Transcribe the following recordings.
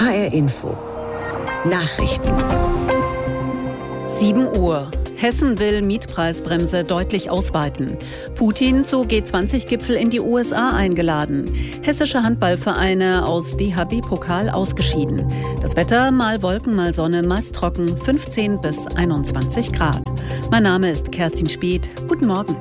HR Info. Nachrichten. 7 Uhr. Hessen will Mietpreisbremse deutlich ausweiten. Putin zu G20-Gipfel in die USA eingeladen. Hessische Handballvereine aus DHB-Pokal ausgeschieden. Das Wetter, mal Wolken, mal Sonne, meist trocken, 15 bis 21 Grad. Mein Name ist Kerstin Speth. Guten Morgen.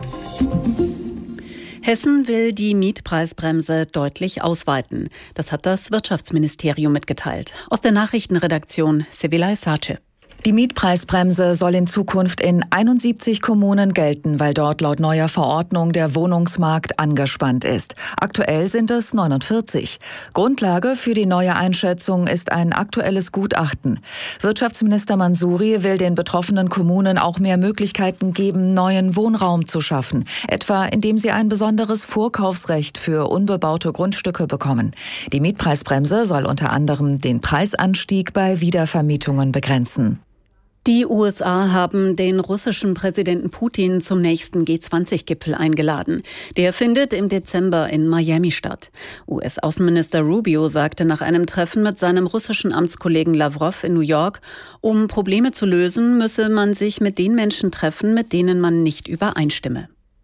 Hessen will die Mietpreisbremse deutlich ausweiten. Das hat das Wirtschaftsministerium mitgeteilt. Aus der Nachrichtenredaktion Sevilay Sace. Die Mietpreisbremse soll in Zukunft in 71 Kommunen gelten, weil dort laut neuer Verordnung der Wohnungsmarkt angespannt ist. Aktuell sind es 49. Grundlage für die neue Einschätzung ist ein aktuelles Gutachten. Wirtschaftsminister Mansouri will den betroffenen Kommunen auch mehr Möglichkeiten geben, neuen Wohnraum zu schaffen, etwa indem sie ein besonderes Vorkaufsrecht für unbebaute Grundstücke bekommen. Die Mietpreisbremse soll unter anderem den Preisanstieg bei Wiedervermietungen begrenzen. Die USA haben den russischen Präsidenten Putin zum nächsten G20-Gipfel eingeladen. Der findet im Dezember in Miami statt. US-Außenminister Rubio sagte nach einem Treffen mit seinem russischen Amtskollegen Lavrov in New York, um Probleme zu lösen, müsse man sich mit den Menschen treffen, mit denen man nicht übereinstimme.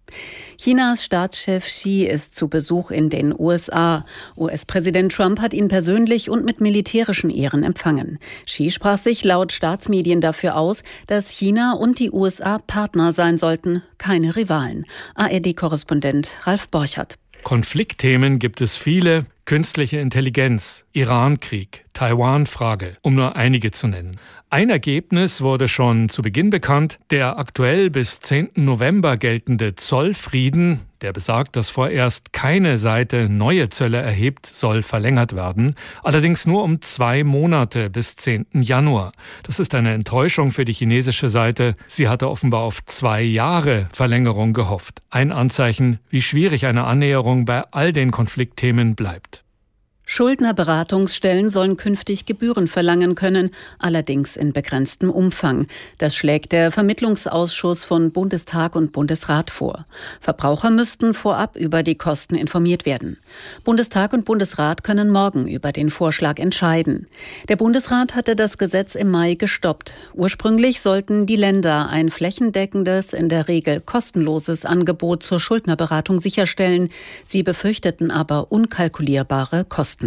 Chinas Staatschef Xi ist zu Besuch in den USA. US-Präsident Trump hat ihn persönlich und mit militärischen Ehren empfangen. Xi sprach sich laut Staatsmedien dafür aus, dass China und die USA Partner sein sollten, keine Rivalen. ARD-Korrespondent Ralf Borchert. Konfliktthemen gibt es viele. Künstliche Intelligenz, Iran-Krieg, Taiwan-Frage, um nur einige zu nennen. Ein Ergebnis wurde schon zu Beginn bekannt. Der aktuell bis 10. November geltende Zollfrieden, der besagt, dass vorerst keine Seite neue Zölle erhebt, soll verlängert werden. Allerdings nur um 2 Monate bis 10. Januar. Das ist eine Enttäuschung für die chinesische Seite. Sie hatte offenbar auf 2 Jahre Verlängerung gehofft. Ein Anzeichen, wie schwierig eine Annäherung bei all den Konfliktthemen bleibt. Schuldnerberatungsstellen sollen künftig Gebühren verlangen können, allerdings in begrenztem Umfang. Das schlägt der Vermittlungsausschuss von Bundestag und Bundesrat vor. Verbraucher müssten vorab über die Kosten informiert werden. Bundestag und Bundesrat können morgen über den Vorschlag entscheiden. Der Bundesrat hatte das Gesetz im Mai gestoppt. Ursprünglich sollten die Länder ein flächendeckendes, in der Regel kostenloses Angebot zur Schuldnerberatung sicherstellen. Sie befürchteten aber unkalkulierbare Kosten.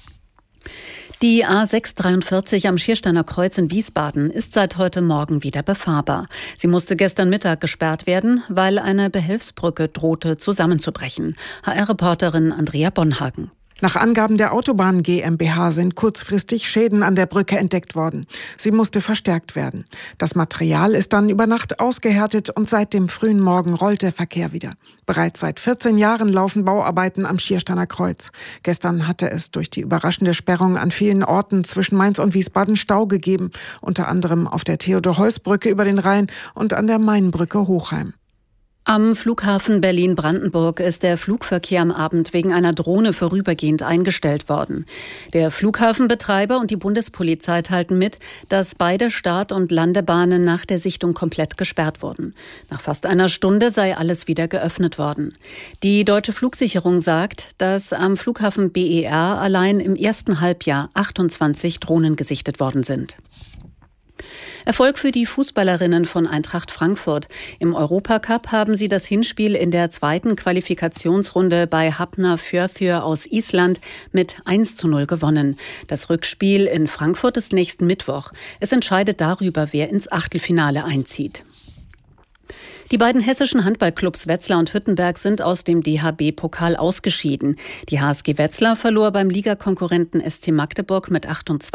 Die A643 am Schiersteiner Kreuz in Wiesbaden ist seit heute Morgen wieder befahrbar. Sie musste gestern Mittag gesperrt werden, weil eine Behelfsbrücke drohte zusammenzubrechen. HR-Reporterin Andrea Bonhagen. Nach Angaben der Autobahn GmbH sind kurzfristig Schäden an der Brücke entdeckt worden. Sie musste verstärkt werden. Das Material ist dann über Nacht ausgehärtet und seit dem frühen Morgen rollt der Verkehr wieder. Bereits seit 14 Jahren laufen Bauarbeiten am Schiersteiner Kreuz. Gestern hatte es durch die überraschende Sperrung an vielen Orten zwischen Mainz und Wiesbaden Stau gegeben, unter anderem auf der Theodor-Heuss-Brücke über den Rhein und an der Mainbrücke Hochheim. Am Flughafen Berlin-Brandenburg ist der Flugverkehr am Abend wegen einer Drohne vorübergehend eingestellt worden. Der Flughafenbetreiber und die Bundespolizei teilten mit, dass beide Start- und Landebahnen nach der Sichtung komplett gesperrt wurden. Nach fast einer Stunde sei alles wieder geöffnet worden. Die Deutsche Flugsicherung sagt, dass am Flughafen BER allein im ersten Halbjahr 28 Drohnen gesichtet worden sind. Erfolg für die Fußballerinnen von Eintracht Frankfurt. Im Europacup haben sie das Hinspiel in der 2. Qualifikationsrunde bei Hafnarfjörður aus Island mit 1:0 gewonnen. Das Rückspiel in Frankfurt ist nächsten Mittwoch. Es entscheidet darüber, wer ins Achtelfinale einzieht. Die beiden hessischen Handballclubs Wetzlar und Hüttenberg sind aus dem DHB-Pokal ausgeschieden. Die HSG Wetzlar verlor beim Ligakonkurrenten SC Magdeburg mit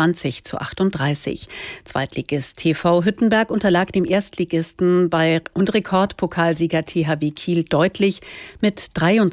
28:38. Zweitligist TV Hüttenberg unterlag dem Erstligisten und Rekordpokalsieger THW Kiel deutlich mit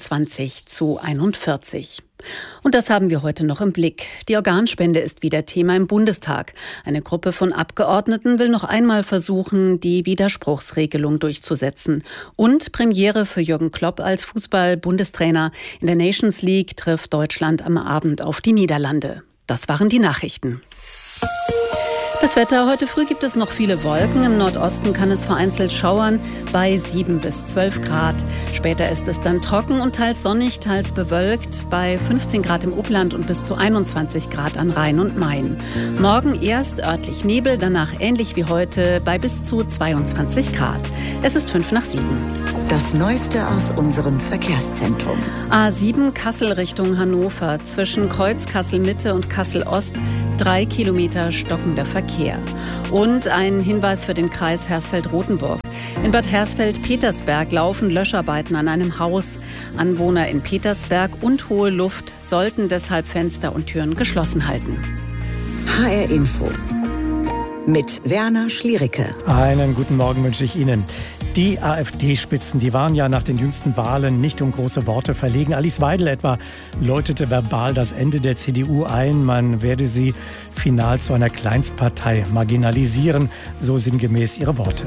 23:41. Und das haben wir heute noch im Blick. Die Organspende ist wieder Thema im Bundestag. Eine Gruppe von Abgeordneten will noch einmal versuchen, die Widerspruchsregelung durchzusetzen. Und Premiere für Jürgen Klopp als Fußball-Bundestrainer. In der Nations League trifft Deutschland am Abend auf die Niederlande. Das waren die Nachrichten. Das Wetter: Heute früh gibt es noch viele Wolken. Im Nordosten kann es vereinzelt schauern bei 7 bis 12 Grad. Später ist es dann trocken und teils sonnig, teils bewölkt bei 15 Grad im Upland und bis zu 21 Grad an Rhein und Main. Morgen erst örtlich Nebel, danach ähnlich wie heute bei bis zu 22 Grad. Es ist 5:07. Das Neueste aus unserem Verkehrszentrum. A7 Kassel Richtung Hannover. Zwischen Kreuz Kassel-Mitte und Kassel-Ost 3 Kilometer stockender Verkehr. Und ein Hinweis für den Kreis Hersfeld-Rotenburg. In Bad Hersfeld-Petersberg laufen Löscharbeiten an einem Haus. Anwohner in Petersberg und Hohe Luft sollten deshalb Fenster und Türen geschlossen halten. HR Info mit Werner Schliericke. Einen guten Morgen wünsche ich Ihnen. Die AfD-Spitzen, die waren ja nach den jüngsten Wahlen nicht um große Worte verlegen. Alice Weidel etwa läutete verbal das Ende der CDU ein. Man werde sie final zu einer Kleinstpartei marginalisieren, so sinngemäß ihre Worte.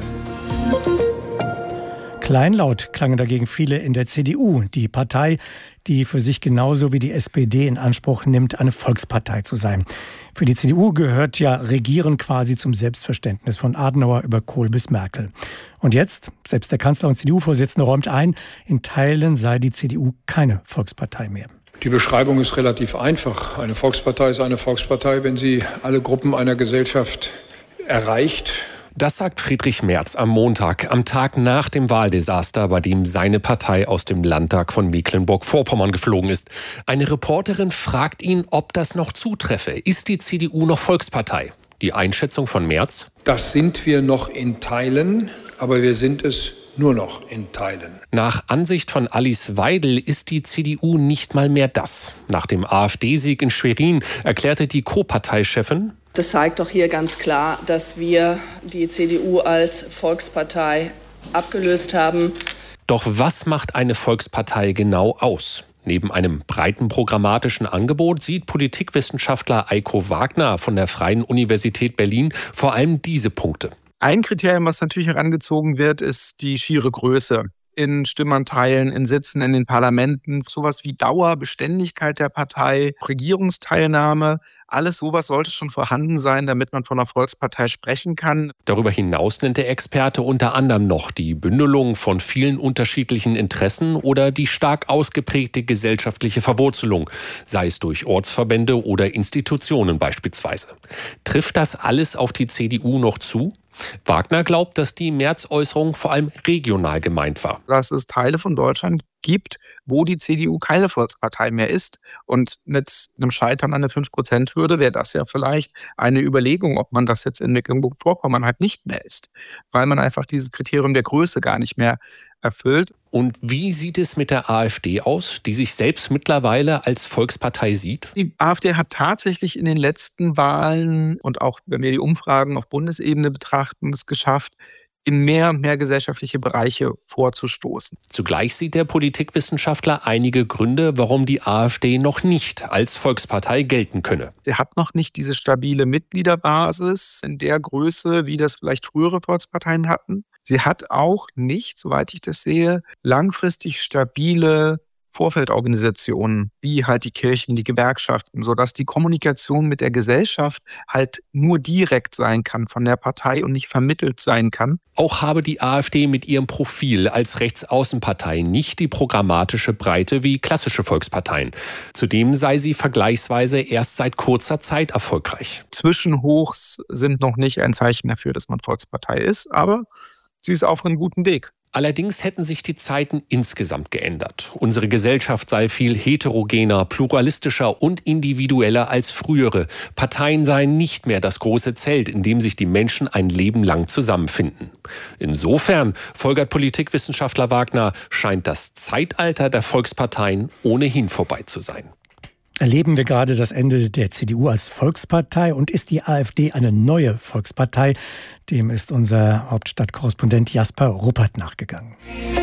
Kleinlaut klangen dagegen viele in der CDU, die Partei, die für sich genauso wie die SPD in Anspruch nimmt, eine Volkspartei zu sein. Für die CDU gehört ja Regieren quasi zum Selbstverständnis, von Adenauer über Kohl bis Merkel. Und jetzt, selbst der Kanzler und CDU-Vorsitzende räumt ein, in Teilen sei die CDU keine Volkspartei mehr. Die Beschreibung ist relativ einfach. Eine Volkspartei ist eine Volkspartei, wenn sie alle Gruppen einer Gesellschaft erreicht. Das sagt Friedrich Merz am Montag, am Tag nach dem Wahldesaster, bei dem seine Partei aus dem Landtag von Mecklenburg-Vorpommern geflogen ist. Eine Reporterin fragt ihn, ob das noch zutreffe. Ist die CDU noch Volkspartei? Die Einschätzung von Merz? Das sind wir noch in Teilen, aber wir sind es nur noch in Teilen. Nach Ansicht von Alice Weidel ist die CDU nicht mal mehr das. Nach dem AfD-Sieg in Schwerin erklärte die Co-Parteichefin: Das zeigt doch hier ganz klar, dass wir die CDU als Volkspartei abgelöst haben. Doch was macht eine Volkspartei genau aus? Neben einem breiten programmatischen Angebot sieht Politikwissenschaftler Eiko Wagner von der Freien Universität Berlin vor allem diese Punkte. Ein Kriterium, was natürlich herangezogen wird, ist die schiere Größe. In Stimmanteilen, in Sitzen in den Parlamenten, sowas wie Dauer, Beständigkeit der Partei, Regierungsteilnahme, alles sowas sollte schon vorhanden sein, damit man von einer Volkspartei sprechen kann. Darüber hinaus nennt der Experte unter anderem noch die Bündelung von vielen unterschiedlichen Interessen oder die stark ausgeprägte gesellschaftliche Verwurzelung, sei es durch Ortsverbände oder Institutionen beispielsweise. Trifft das alles auf die CDU noch zu? Wagner glaubt, dass die Merz-Äußerung vor allem regional gemeint war. Dass es Teile von Deutschland gibt, wo die CDU keine Volkspartei mehr ist. Und mit einem Scheitern an der 5%-Hürde wäre das ja vielleicht eine Überlegung, ob man das jetzt in Mecklenburg-Vorpommern halt nicht mehr ist. Weil man einfach dieses Kriterium der Größe gar nicht mehr erfüllt. Und wie sieht es mit der AfD aus, die sich selbst mittlerweile als Volkspartei sieht? Die AfD hat tatsächlich in den letzten Wahlen und auch, wenn wir die Umfragen auf Bundesebene betrachten, es geschafft, in mehr und mehr gesellschaftliche Bereiche vorzustoßen. Zugleich sieht der Politikwissenschaftler einige Gründe, warum die AfD noch nicht als Volkspartei gelten könne. Sie hat noch nicht diese stabile Mitgliederbasis in der Größe, wie das vielleicht frühere Volksparteien hatten. Sie hat auch nicht, soweit ich das sehe, langfristig stabile Vorfeldorganisationen, wie halt die Kirchen, die Gewerkschaften, sodass die Kommunikation mit der Gesellschaft halt nur direkt sein kann von der Partei und nicht vermittelt sein kann. Auch habe die AfD mit ihrem Profil als Rechtsaußenpartei nicht die programmatische Breite wie klassische Volksparteien. Zudem sei sie vergleichsweise erst seit kurzer Zeit erfolgreich. Zwischenhochs sind noch nicht ein Zeichen dafür, dass man Volkspartei ist, aber sie ist auf einem guten Weg. Allerdings hätten sich die Zeiten insgesamt geändert. Unsere Gesellschaft sei viel heterogener, pluralistischer und individueller als frühere. Parteien seien nicht mehr das große Zelt, in dem sich die Menschen ein Leben lang zusammenfinden. Insofern, folgert Politikwissenschaftler Wagner, scheint das Zeitalter der Volksparteien ohnehin vorbei zu sein. Erleben wir gerade das Ende der CDU als Volkspartei und ist die AfD eine neue Volkspartei? Dem ist unser Hauptstadtkorrespondent Jasper Ruppert nachgegangen.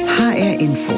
HR Info.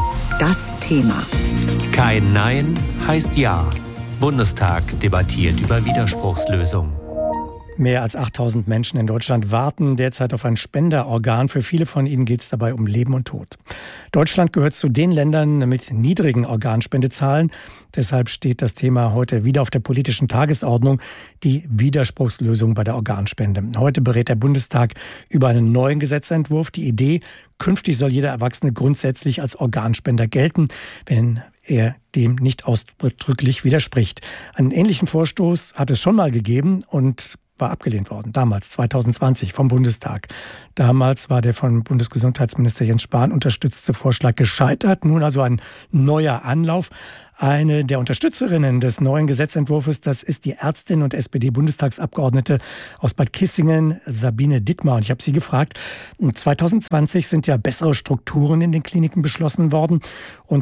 Das Thema. Kein Nein heißt Ja. Bundestag debattiert über Widerspruchslösung. Mehr als 8000 Menschen in Deutschland warten derzeit auf ein Spenderorgan. Für viele von ihnen geht es dabei um Leben und Tod. Deutschland gehört zu den Ländern mit niedrigen Organspendezahlen. Deshalb steht das Thema heute wieder auf der politischen Tagesordnung, die Widerspruchslösung bei der Organspende. Heute berät der Bundestag über einen neuen Gesetzentwurf. Die Idee: künftig soll jeder Erwachsene grundsätzlich als Organspender gelten, wenn er dem nicht ausdrücklich widerspricht. Einen ähnlichen Vorstoß hat es schon mal gegeben und war abgelehnt worden, damals 2020 vom Bundestag. Damals war der von Bundesgesundheitsminister Jens Spahn unterstützte Vorschlag gescheitert. Nun also ein neuer Anlauf. Eine der Unterstützerinnen des neuen Gesetzentwurfs, das ist die Ärztin und SPD-Bundestagsabgeordnete aus Bad Kissingen, Sabine Dittmar. Und ich habe sie gefragt, 2020 sind ja bessere Strukturen in den Kliniken beschlossen worden und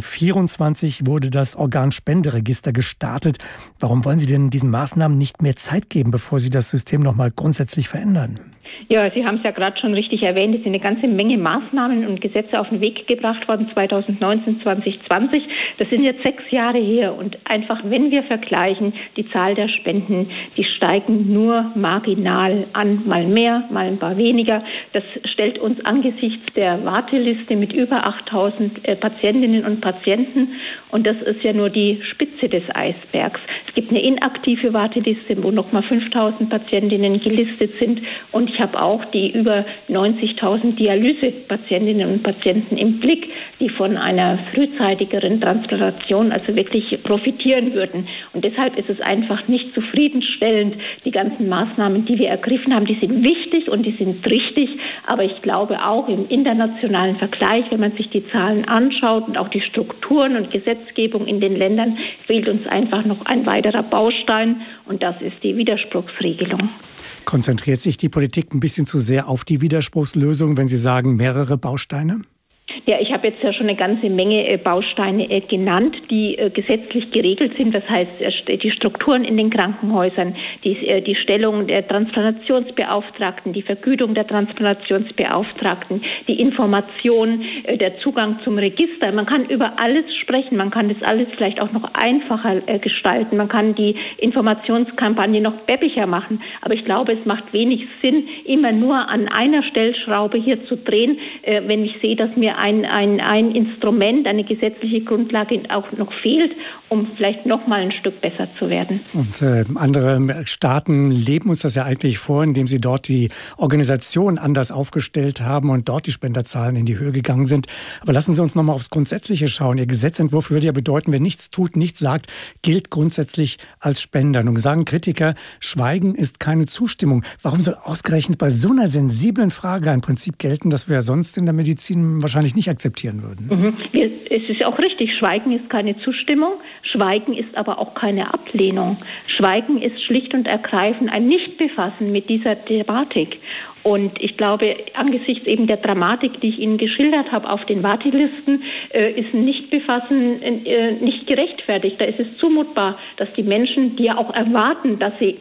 2024 wurde das Organspenderegister gestartet. Warum wollen Sie denn diesen Maßnahmen nicht mehr Zeit geben, bevor Sie das System noch mal grundsätzlich verändern? Ja, Sie haben es ja gerade schon richtig erwähnt. Es sind eine ganze Menge Maßnahmen und Gesetze auf den Weg gebracht worden, 2019, 2020. Das sind jetzt 6 Jahre her. Und einfach, wenn wir vergleichen, die Zahl der Spenden, die steigen nur marginal an. Mal mehr, mal ein paar weniger. Das stellt uns angesichts der Warteliste mit über 8000 Patientinnen und Patienten. Und das ist ja nur die Spitze des Eisbergs. Es gibt eine inaktive Warteliste, wo nochmal 5000 Patientinnen gelistet sind. Und ich habe auch die über 90.000 Dialysepatientinnen und Patienten im Blick, die von einer frühzeitigeren Transplantation also wirklich profitieren würden. Und deshalb ist es einfach nicht zufriedenstellend, die ganzen Maßnahmen, die wir ergriffen haben, die sind wichtig und die sind richtig. Aber ich glaube auch im internationalen Vergleich, wenn man sich die Zahlen anschaut und auch die Strukturen und Gesetzgebung in den Ländern, fehlt uns einfach noch ein weiterer Baustein und das ist die Widerspruchsregelung. Konzentriert sich die Politik ein bisschen zu sehr auf die Widerspruchslösung, wenn Sie sagen, mehrere Bausteine? Ja, ich habe jetzt ja schon eine ganze Menge Bausteine genannt, die gesetzlich geregelt sind. Das heißt, die Strukturen in den Krankenhäusern, die Stellung der Transplantationsbeauftragten, die Vergütung der Transplantationsbeauftragten, die Information, der Zugang zum Register. Man kann über alles sprechen. Man kann das alles vielleicht auch noch einfacher gestalten. Man kann die Informationskampagne noch beppiger machen. Aber ich glaube, es macht wenig Sinn, immer nur an einer Stellschraube hier zu drehen, wenn ich sehe, dass mir ein Instrument, eine gesetzliche Grundlage auch noch fehlt, um vielleicht noch mal ein Stück besser zu werden. Und andere Staaten leben uns das ja eigentlich vor, indem sie dort die Organisation anders aufgestellt haben und dort die Spenderzahlen in die Höhe gegangen sind. Aber lassen Sie uns noch mal aufs Grundsätzliche schauen. Ihr Gesetzentwurf würde ja bedeuten, wer nichts tut, nichts sagt, gilt grundsätzlich als Spender. Nun sagen Kritiker, Schweigen ist keine Zustimmung. Warum soll ausgerechnet bei so einer sensiblen Frage ein Prinzip gelten, das wir sonst in der Medizin wahrscheinlich nicht akzeptieren würden? Es ist auch richtig, Schweigen ist keine Zustimmung, Schweigen ist aber auch keine Ablehnung. Schweigen ist schlicht und ergreifend ein Nichtbefassen mit dieser Thematik. Und ich glaube, angesichts eben der Dramatik, die ich Ihnen geschildert habe auf den Wartelisten, ist ein Nichtbefassen nicht gerechtfertigt. Da ist es zumutbar, dass die Menschen, die ja auch erwarten, dass sie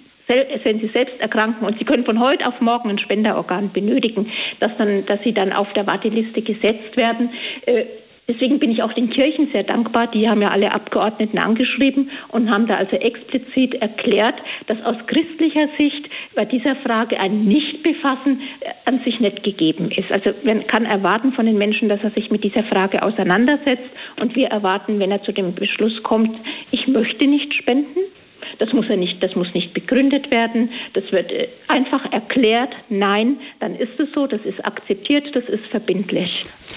wenn sie selbst erkranken und sie können von heute auf morgen ein Spenderorgan benötigen, dass sie dann auf der Warteliste gesetzt werden. Deswegen bin ich auch den Kirchen sehr dankbar. Die haben ja alle Abgeordneten angeschrieben und haben da also explizit erklärt, dass aus christlicher Sicht bei dieser Frage ein Nichtbefassen an sich nicht gegeben ist. Also man kann erwarten von den Menschen, dass er sich mit dieser Frage auseinandersetzt und wir erwarten, wenn er zu dem Beschluss kommt, ich möchte nicht spenden. Das muss nicht begründet werden. Das wird einfach erklärt. Nein, dann ist es so, das ist akzeptiert, das ist verbindlich.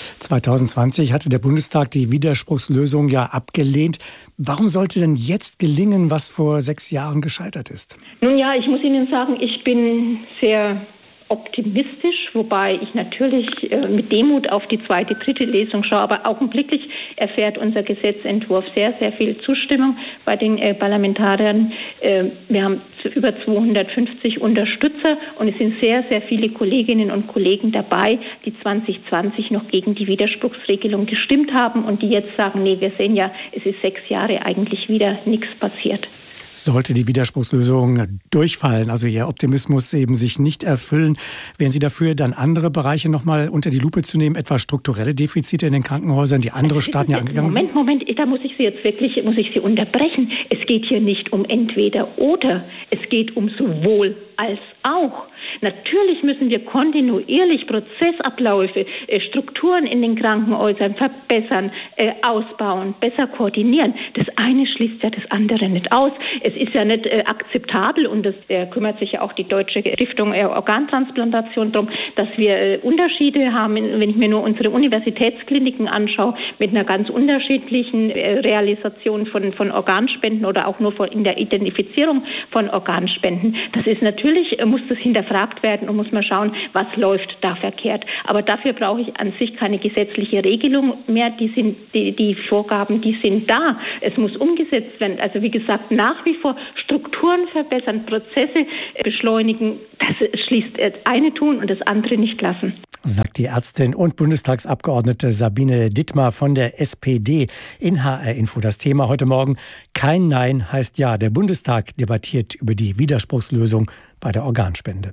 2020 hatte der Bundestag die Widerspruchslösung ja abgelehnt. Warum sollte denn jetzt gelingen, was vor 6 Jahren gescheitert ist? Nun ja, ich muss Ihnen sagen, ich bin sehr optimistisch, wobei ich natürlich mit Demut auf die 2., 3. Lesung schaue, aber augenblicklich erfährt unser Gesetzentwurf sehr, sehr viel Zustimmung bei den Parlamentariern. Wir haben über 250 Unterstützer und es sind sehr, sehr viele Kolleginnen und Kollegen dabei, die 2020 noch gegen die Widerspruchsregelung gestimmt haben und die jetzt sagen, nee, wir sehen ja, es ist 6 Jahre eigentlich wieder nichts passiert. Sollte die Widerspruchslösung durchfallen, also Ihr Optimismus eben sich nicht erfüllen, wären Sie dafür, dann andere Bereiche nochmal unter die Lupe zu nehmen, etwa strukturelle Defizite in den Krankenhäusern, die andere Staaten ja angegangen sind? Moment, da muss ich Sie unterbrechen. Es geht hier nicht um entweder oder, es geht um sowohl als auch. Natürlich müssen wir kontinuierlich Prozessabläufe, Strukturen in den Krankenhäusern verbessern, ausbauen, besser koordinieren. Das eine schließt ja das andere nicht aus. Es ist ja nicht akzeptabel, und das kümmert sich ja auch die Deutsche Stiftung Organtransplantation darum, dass wir Unterschiede haben, wenn ich mir nur unsere Universitätskliniken anschaue, mit einer ganz unterschiedlichen Realisation von Organspenden oder auch nur in der Identifizierung von Organspenden. Das ist natürlich, muss das hinterfragt werden und muss man schauen, was läuft da verkehrt. Aber dafür brauche ich an sich keine gesetzliche Regelung mehr. Die Vorgaben, die sind da. Es muss umgesetzt werden. Also wie gesagt, nach wie vor Strukturen verbessern, Prozesse beschleunigen. Das schließt das eine tun und das andere nicht lassen. Sagt die Ärztin und Bundestagsabgeordnete Sabine Dittmar von der SPD in HR Info. Das Thema heute Morgen: Kein Nein heißt Ja. Der Bundestag debattiert über die Widerspruchslösung bei der Organspende.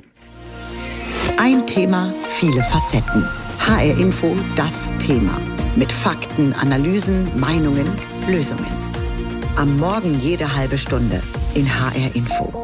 Ein Thema, viele Facetten. HR Info, das Thema. Mit Fakten, Analysen, Meinungen, Lösungen. Am Morgen jede halbe Stunde in HR Info.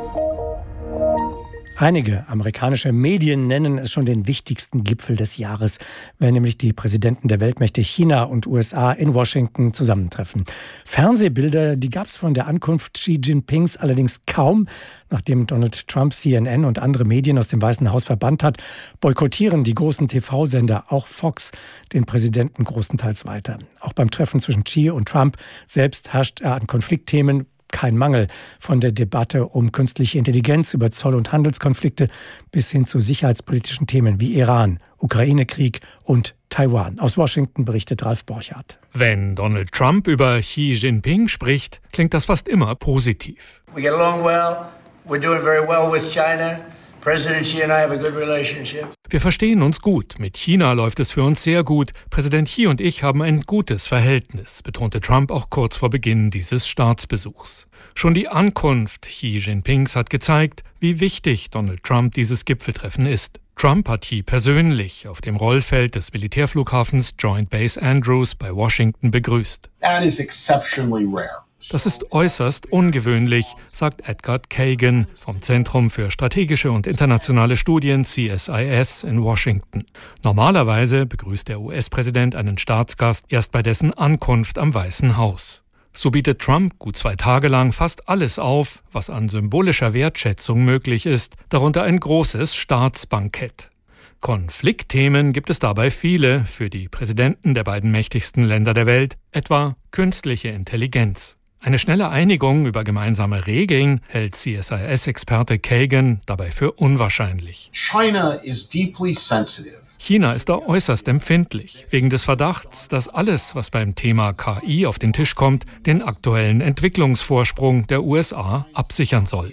Einige amerikanische Medien nennen es schon den wichtigsten Gipfel des Jahres, wenn nämlich die Präsidenten der Weltmächte China und USA in Washington zusammentreffen. Fernsehbilder, die gab es von der Ankunft Xi Jinpings allerdings kaum. Nachdem Donald Trump CNN und andere Medien aus dem Weißen Haus verbannt hat, boykottieren die großen TV-Sender, auch Fox, den Präsidenten großenteils weiter. Auch beim Treffen zwischen Xi und Trump selbst herrscht an Konfliktthemen kein Mangel, von der Debatte um künstliche Intelligenz über Zoll- und Handelskonflikte bis hin zu sicherheitspolitischen Themen wie Iran, Ukraine-Krieg und Taiwan. Aus Washington berichtet Ralf Borchardt. Wenn Donald Trump über Xi Jinping spricht, klingt das fast immer positiv. We get along well. We're doing very well with China. President Xi and I have a good relationship. Wir verstehen uns gut. Mit China läuft es für uns sehr gut. Präsident Xi und ich haben ein gutes Verhältnis, betonte Trump auch kurz vor Beginn dieses Staatsbesuchs. Schon die Ankunft Xi Jinpings hat gezeigt, wie wichtig Donald Trump dieses Gipfeltreffen ist. Trump hat Xi persönlich auf dem Rollfeld des Militärflughafens Joint Base Andrews bei Washington begrüßt. That is exceptionally rare. Das ist äußerst ungewöhnlich, sagt Edgar Kagan vom Zentrum für strategische und internationale Studien CSIS in Washington. Normalerweise begrüßt der US-Präsident einen Staatsgast erst bei dessen Ankunft am Weißen Haus. So bietet Trump gut 2 Tage lang fast alles auf, was an symbolischer Wertschätzung möglich ist, darunter ein großes Staatsbankett. Konfliktthemen gibt es dabei viele für die Präsidenten der beiden mächtigsten Länder der Welt, etwa künstliche Intelligenz. Eine schnelle Einigung über gemeinsame Regeln hält CSIS-Experte Kagan dabei für unwahrscheinlich. China is deeply sensitive. China ist da äußerst empfindlich, wegen des Verdachts, dass alles, was beim Thema KI auf den Tisch kommt, den aktuellen Entwicklungsvorsprung der USA absichern soll.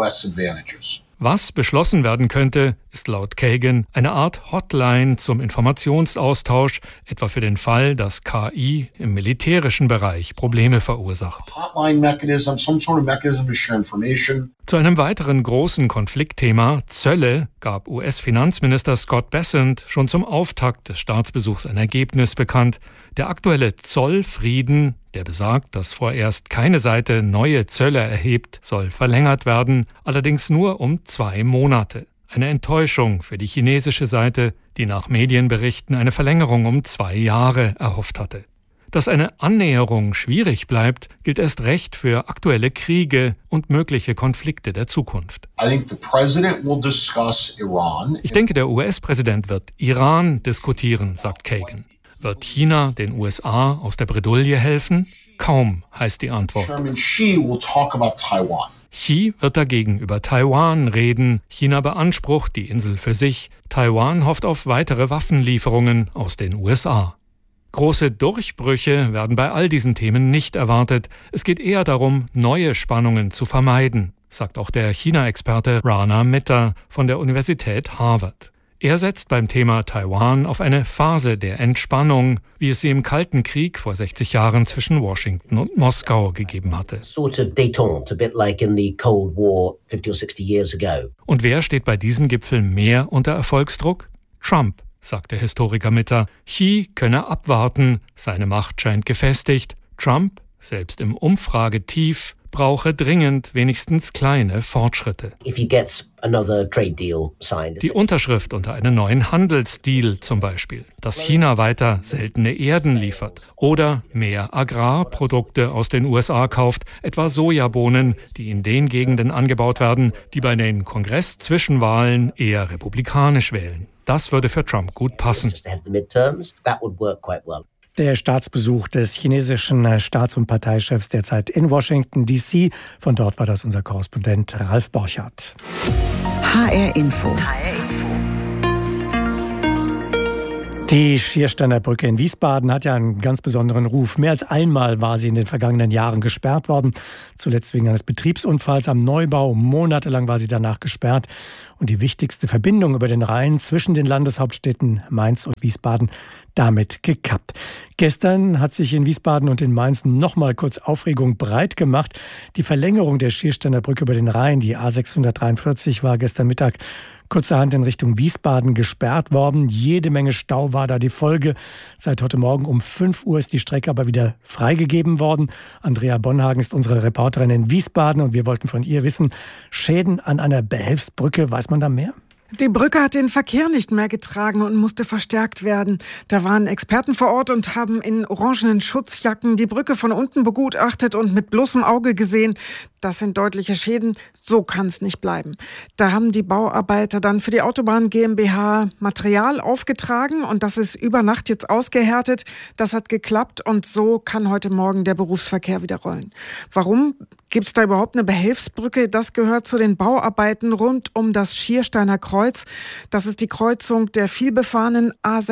Was beschlossen werden könnte, ist laut Kagan eine Art Hotline zum Informationsaustausch, etwa für den Fall, dass KI im militärischen Bereich Probleme verursacht. Zu einem weiteren großen Konfliktthema, Zölle, gab US-Finanzminister Scott Bessent schon zum Auftakt des Staatsbesuchs ein Ergebnis bekannt. Der aktuelle Zollfrieden, der besagt, dass vorerst keine Seite neue Zölle erhebt, soll verlängert werden, allerdings nur um 2 Monate. Eine Enttäuschung für die chinesische Seite, die nach Medienberichten eine Verlängerung um 2 Jahre erhofft hatte. Dass eine Annäherung schwierig bleibt, gilt erst recht für aktuelle Kriege und mögliche Konflikte der Zukunft. Ich denke, der US-Präsident wird Iran diskutieren, sagt Kagan. Wird China den USA aus der Bredouille helfen? Kaum, heißt die Antwort. Xi wird dagegen über Taiwan reden. China beansprucht die Insel für sich. Taiwan hofft auf weitere Waffenlieferungen aus den USA. Große Durchbrüche werden bei all diesen Themen nicht erwartet. Es geht eher darum, neue Spannungen zu vermeiden, sagt auch der China-Experte Rana Mitter von der Universität Harvard. Er setzt beim Thema Taiwan auf eine Phase der Entspannung, wie es sie im Kalten Krieg vor 60 Jahren zwischen Washington und Moskau gegeben hatte. Sort of détente, a bit like in the Cold War 50 or 60 years ago. Und wer steht bei diesem Gipfel mehr unter Erfolgsdruck? Trump, sagt der Historiker Mitter. Xi könne abwarten, seine Macht scheint gefestigt. Trump, selbst im Umfragetief, brauche dringend wenigstens kleine Fortschritte. Die Unterschrift unter einen neuen Handelsdeal zum Beispiel, dass China weiter seltene Erden liefert oder mehr Agrarprodukte aus den USA kauft, etwa Sojabohnen, die in den Gegenden angebaut werden, die bei den Kongress-Zwischenwahlen eher republikanisch wählen. Das würde für Trump gut passen. Der Staatsbesuch des chinesischen Staats- und Parteichefs derzeit in Washington, D.C. Von dort war das unser Korrespondent Ralf Borchardt. HR Info. Die Schiersteiner Brücke in Wiesbaden hat ja einen ganz besonderen Ruf. Mehr als einmal war sie in den vergangenen Jahren gesperrt worden. Zuletzt wegen eines Betriebsunfalls am Neubau. Monatelang war sie danach gesperrt. Und die wichtigste Verbindung über den Rhein zwischen den Landeshauptstädten Mainz und Wiesbaden damit gekappt. Gestern hat sich in Wiesbaden und in Mainz noch mal kurz Aufregung breit gemacht. Die Verlängerung der Schiersteiner Brücke über den Rhein, die A643, war gestern Mittag kurzerhand in Richtung Wiesbaden gesperrt worden. Jede Menge Stau war da die Folge. Seit heute Morgen um 5 Uhr ist die Strecke aber wieder freigegeben worden. Andrea Bonhagen ist unsere Reporterin in Wiesbaden und wir wollten von ihr wissen, Schäden an einer Behelfsbrücke, weiß man da mehr? Die Brücke hat den Verkehr nicht mehr getragen und musste verstärkt werden. Da waren Experten vor Ort und haben in orangenen Schutzjacken die Brücke von unten begutachtet und mit bloßem Auge gesehen, das sind deutliche Schäden, so kann es nicht bleiben. Da haben die Bauarbeiter dann für die Autobahn GmbH Material aufgetragen und das ist über Nacht jetzt ausgehärtet. Das hat geklappt und so kann heute Morgen der Berufsverkehr wieder rollen. Warum? Gibt es da überhaupt eine Behelfsbrücke? Das gehört zu den Bauarbeiten rund um das Schiersteiner Kreuz. Das ist die Kreuzung der vielbefahrenen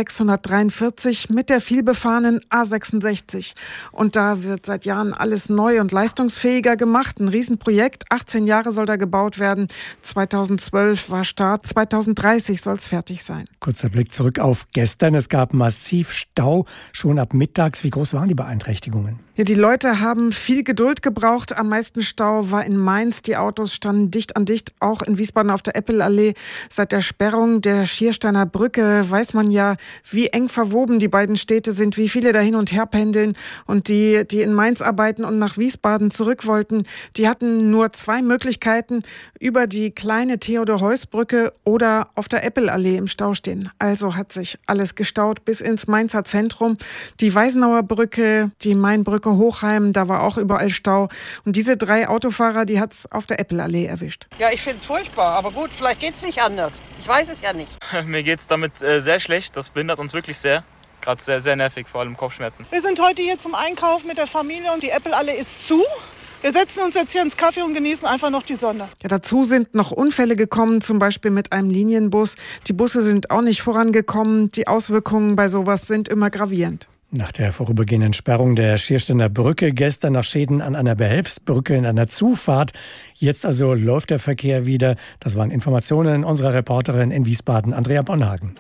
A643 mit der vielbefahrenen A66. Und da wird seit Jahren alles neu und leistungsfähiger gemacht. Ein Riesenprojekt. 18 Jahre soll da gebaut werden. 2012 war Start. 2030 soll es fertig sein. Kurzer Blick zurück auf gestern. Es gab massiv Stau schon ab mittags. Wie groß waren die Beeinträchtigungen? Ja, die Leute haben viel Geduld gebraucht. Am meisten Stau war in Mainz. Die Autos standen dicht an dicht, auch in Wiesbaden auf der Eppelallee. Seit der Sperrung der Schiersteiner Brücke weiß man ja, wie eng verwoben die beiden Städte sind, wie viele da hin und her pendeln. Und die in Mainz arbeiten und nach Wiesbaden zurück wollten, die hatten nur 2 Möglichkeiten, über die kleine Theodor-Heuss-Brücke oder auf der Eppelallee im Stau stehen. Also hat sich alles gestaut bis ins Mainzer Zentrum. Die Weisenauer Brücke, die Mainbrücke Hochheim, da war auch überall Stau. Und diese 3 Autofahrer, die hat's auf der Eppelallee erwischt. Ja, ich finde es furchtbar, aber gut, vielleicht geht's nicht anders. Ich weiß es ja nicht. Mir geht's damit sehr schlecht, das behindert uns wirklich sehr. Gerade sehr, sehr nervig, vor allem Kopfschmerzen. Wir sind heute hier zum Einkaufen mit der Familie und die Eppelallee ist zu. Wir setzen uns jetzt hier ins Café und genießen einfach noch die Sonne. Ja, dazu sind noch Unfälle gekommen, zum Beispiel mit einem Linienbus. Die Busse sind auch nicht vorangekommen. Die Auswirkungen bei sowas sind immer gravierend. Nach der vorübergehenden Sperrung der Schiersteiner Brücke gestern nach Schäden an einer Behelfsbrücke in einer Zufahrt. Jetzt also läuft der Verkehr wieder. Das waren Informationen unserer Reporterin in Wiesbaden, Andrea Bonhagen.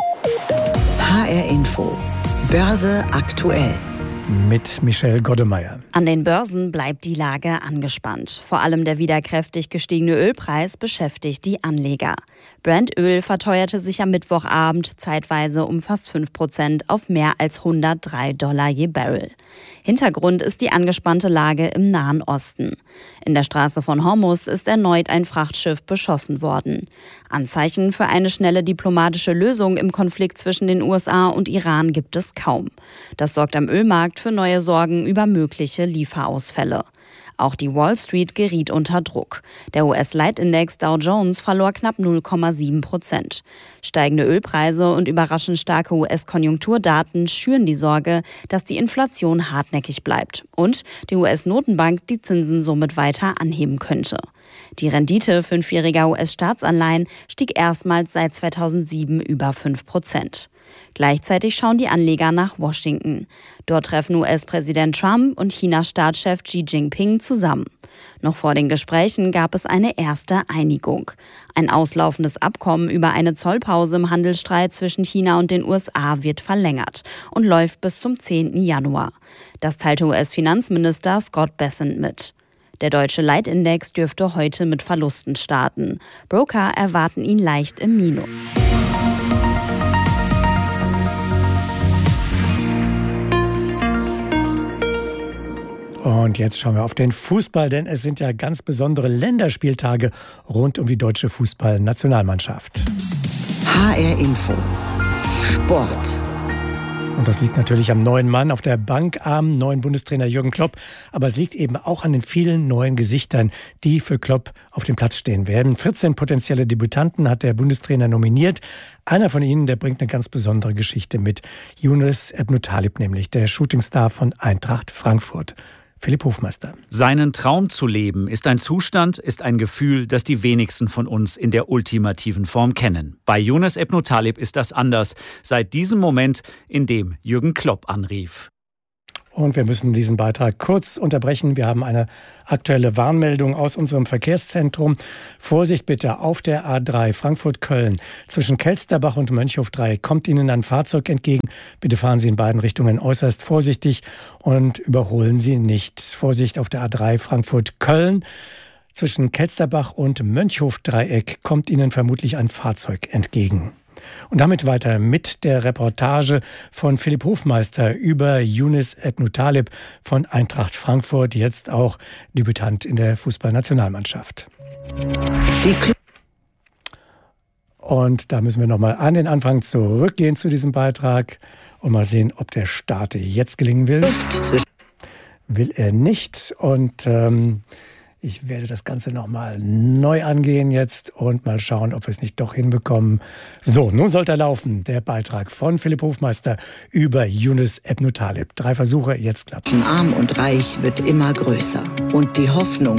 HR Info. Börse aktuell. Mit Michelle Goddemeyer. An den Börsen bleibt die Lage angespannt. Vor allem der wieder kräftig gestiegene Ölpreis beschäftigt die Anleger. Brent-Öl verteuerte sich am Mittwochabend zeitweise um fast 5% auf mehr als $103 je Barrel. Hintergrund ist die angespannte Lage im Nahen Osten. In der Straße von Hormuz ist erneut ein Frachtschiff beschossen worden. Anzeichen für eine schnelle diplomatische Lösung im Konflikt zwischen den USA und Iran gibt es kaum. Das sorgt am Ölmarkt für neue Sorgen über mögliche Lieferausfälle. Auch die Wall Street geriet unter Druck. Der US-Leitindex Dow Jones verlor knapp 0,7%. Steigende Ölpreise und überraschend starke US-Konjunkturdaten schüren die Sorge, dass die Inflation hartnäckig bleibt und die US-Notenbank die Zinsen somit weiter anheben könnte. Die Rendite 5-jähriger US-Staatsanleihen stieg erstmals seit 2007 über 5%. Gleichzeitig schauen die Anleger nach Washington. Dort treffen US-Präsident Trump und Chinas Staatschef Xi Jinping zusammen. Noch vor den Gesprächen gab es eine erste Einigung. Ein auslaufendes Abkommen über eine Zollpause im Handelsstreit zwischen China und den USA wird verlängert und läuft bis zum 10. Januar. Das teilte US-Finanzminister Scott Bessent mit. Der deutsche Leitindex dürfte heute mit Verlusten starten. Broker erwarten ihn leicht im Minus. Und jetzt schauen wir auf den Fußball, denn es sind ja ganz besondere Länderspieltage rund um die deutsche Fußballnationalmannschaft. HR Info. Sport. Und das liegt natürlich am neuen Mann auf der Bank, am neuen Bundestrainer Jürgen Klopp. Aber es liegt eben auch an den vielen neuen Gesichtern, die für Klopp auf dem Platz stehen werden. 14 potenzielle Debütanten hat der Bundestrainer nominiert. Einer von ihnen, der bringt eine ganz besondere Geschichte mit. Yunus Ebn Talib, nämlich der Shootingstar von Eintracht Frankfurt. Philipp Hofmeister. Seinen Traum zu leben ist ein Zustand, ist ein Gefühl, das die wenigsten von uns in der ultimativen Form kennen. Bei Yunus Ebn Talib ist das anders. Seit diesem Moment, in dem Jürgen Klopp anrief. Und wir müssen diesen Beitrag kurz unterbrechen. Wir haben eine aktuelle Warnmeldung aus unserem Verkehrszentrum. Vorsicht bitte auf der A3 Frankfurt-Köln. Zwischen Kelsterbach und Mönchhof 3 kommt Ihnen ein Fahrzeug entgegen. Bitte fahren Sie in beiden Richtungen äußerst vorsichtig und überholen Sie nicht. Vorsicht auf der A3 Frankfurt-Köln. Zwischen Kelsterbach und Mönchhof-Dreieck kommt Ihnen vermutlich ein Fahrzeug entgegen. Und damit weiter mit der Reportage von Philipp Hofmeister über Yunus Ebn Talib von Eintracht Frankfurt, jetzt auch Debütant in der Fußballnationalmannschaft. Und da müssen wir nochmal an den Anfang zurückgehen zu diesem Beitrag und mal sehen, ob der Start jetzt gelingen will. Will er nicht. Und ich werde das Ganze nochmal neu angehen jetzt und mal schauen, ob wir es nicht doch hinbekommen. So, nun sollte er laufen, der Beitrag von Philipp Hofmeister über Yunus Ebn Talib. 3 Versuche, jetzt klappt's. Arm und Reich wird immer größer. Und die Hoffnung.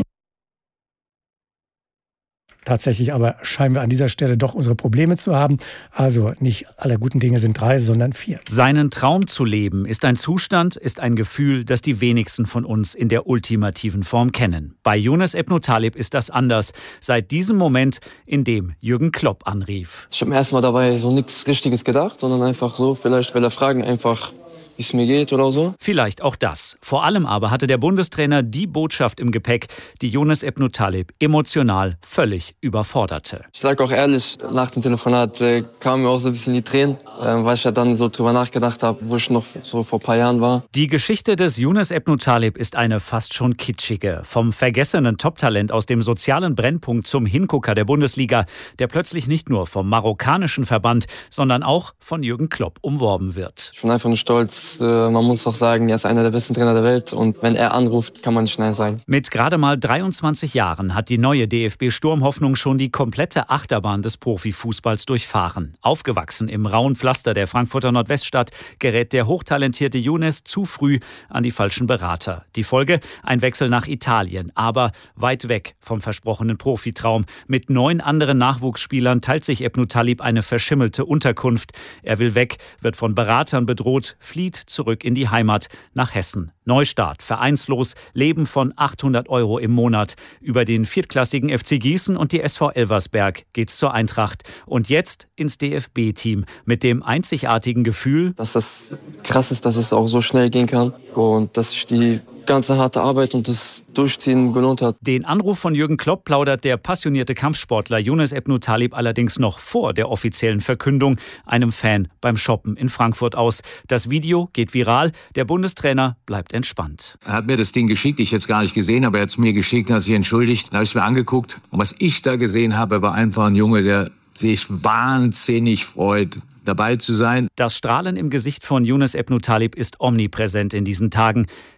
Tatsächlich aber scheinen wir an dieser Stelle doch unsere Probleme zu haben. Also nicht alle guten Dinge sind 3, sondern 4. Seinen Traum zu leben ist ein Zustand, ist ein Gefühl, das die wenigsten von uns in der ultimativen Form kennen. Bei Yunus Ebn Talib ist das anders. Seit diesem Moment, in dem Jürgen Klopp anrief. Ich habe mir erstmal dabei so nichts Richtiges gedacht, sondern einfach so, vielleicht will er fragen, einfach wie es mir geht oder so. Vielleicht auch das. Vor allem aber hatte der Bundestrainer die Botschaft im Gepäck, die Yunus Ebn Talib emotional völlig überforderte. Ich sage auch ehrlich, nach dem Telefonat kamen mir auch so ein bisschen die Tränen, weil ich ja dann so drüber nachgedacht habe, wo ich noch so vor ein paar Jahren war. Die Geschichte des Yunus Ebn Talib ist eine fast schon kitschige. Vom vergessenen Top-Talent aus dem sozialen Brennpunkt zum Hingucker der Bundesliga, der plötzlich nicht nur vom marokkanischen Verband, sondern auch von Jürgen Klopp umworben wird. Ich bin einfach nur stolz. Man muss auch sagen, er ist einer der besten Trainer der Welt und wenn er anruft, kann man nicht Nein sagen. Mit gerade mal 23 Jahren hat die neue DFB-Sturmhoffnung schon die komplette Achterbahn des Profifußballs durchfahren. Aufgewachsen im rauen Pflaster der Frankfurter Nordweststadt gerät der hochtalentierte Yunus zu früh an die falschen Berater. Die Folge? Ein Wechsel nach Italien, aber weit weg vom versprochenen Profitraum. Mit 9 anderen Nachwuchsspielern teilt sich Ebn Talib eine verschimmelte Unterkunft. Er will weg, wird von Beratern bedroht, flieht zurück in die Heimat nach Hessen. Neustart, vereinslos, Leben von 800 € im Monat. Über den viertklassigen FC Gießen und die SV Elversberg geht's zur Eintracht. Und jetzt ins DFB-Team mit dem einzigartigen Gefühl, dass das krass ist, dass es auch so schnell gehen kann und dass sich die ganze harte Arbeit und das Durchziehen gelohnt hat. Den Anruf von Jürgen Klopp plaudert der passionierte Kampfsportler Yunus Ebn Talib allerdings noch vor der offiziellen Verkündung einem Fan beim Shoppen in Frankfurt aus. Das Video geht viral, der Bundestrainer bleibt entspannt. Er hat mir das Ding geschickt, ich jetzt gar nicht gesehen, aber er hat es mir geschickt, hat sich entschuldigt. Da habe ich es mir angeguckt und was ich da gesehen habe, war einfach ein Junge, der sich wahnsinnig freut, dabei zu sein. Das Strahlen im Gesicht von Yunus Ebn Talib ist omnipräsent in diesen Tagen.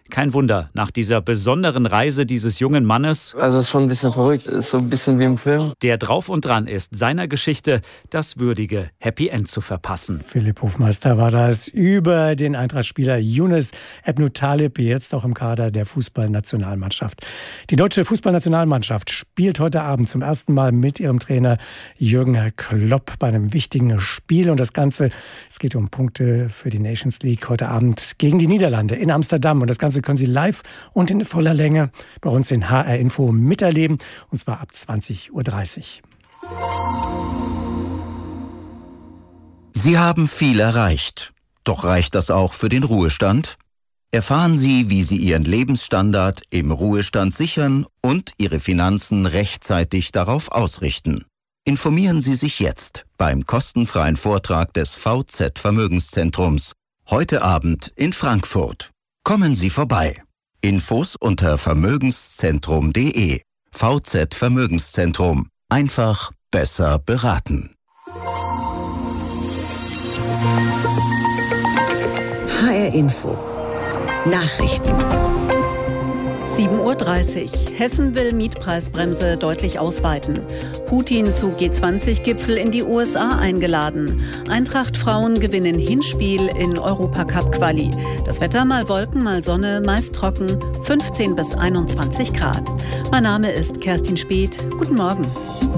Kein Wunder, nach dieser besonderen Reise dieses jungen Mannes, Also es ist schon ein bisschen verrückt, ist so ein bisschen wie im Film. der drauf und dran ist, seiner Geschichte das würdige Happy End zu verpassen. Philipp Hofmeister war das über den Eintracht-Spieler Younes Ebnou Taleb, jetzt auch im Kader der Fußballnationalmannschaft. Die deutsche Fußballnationalmannschaft spielt heute Abend zum ersten Mal mit ihrem Trainer Jürgen Klopp bei einem wichtigen Spiel. Und das Ganze, es geht um Punkte für die Nations League heute Abend gegen die Niederlande in Amsterdam. Und das Ganze können Sie live und in voller Länge bei uns in HR Info miterleben. Und zwar ab 20:30 Uhr. Sie haben viel erreicht. Doch reicht das auch für den Ruhestand? Erfahren Sie, wie Sie Ihren Lebensstandard im Ruhestand sichern und Ihre Finanzen rechtzeitig darauf ausrichten. Informieren Sie sich jetzt beim kostenfreien Vortrag des VZ Vermögenszentrums. Heute Abend in Frankfurt. Kommen Sie vorbei. Infos unter vermögenszentrum.de. VZ Vermögenszentrum. Einfach besser beraten. HR Info. Nachrichten. 7:30 Uhr. Hessen will Mietpreisbremse deutlich ausweiten. Putin zu G20-Gipfel in die USA eingeladen. Eintracht-Frauen gewinnen Hinspiel in Europacup-Quali. Das Wetter mal Wolken, mal Sonne, meist trocken, 15 bis 21 Grad. Mein Name ist Kerstin Speth. Guten Morgen.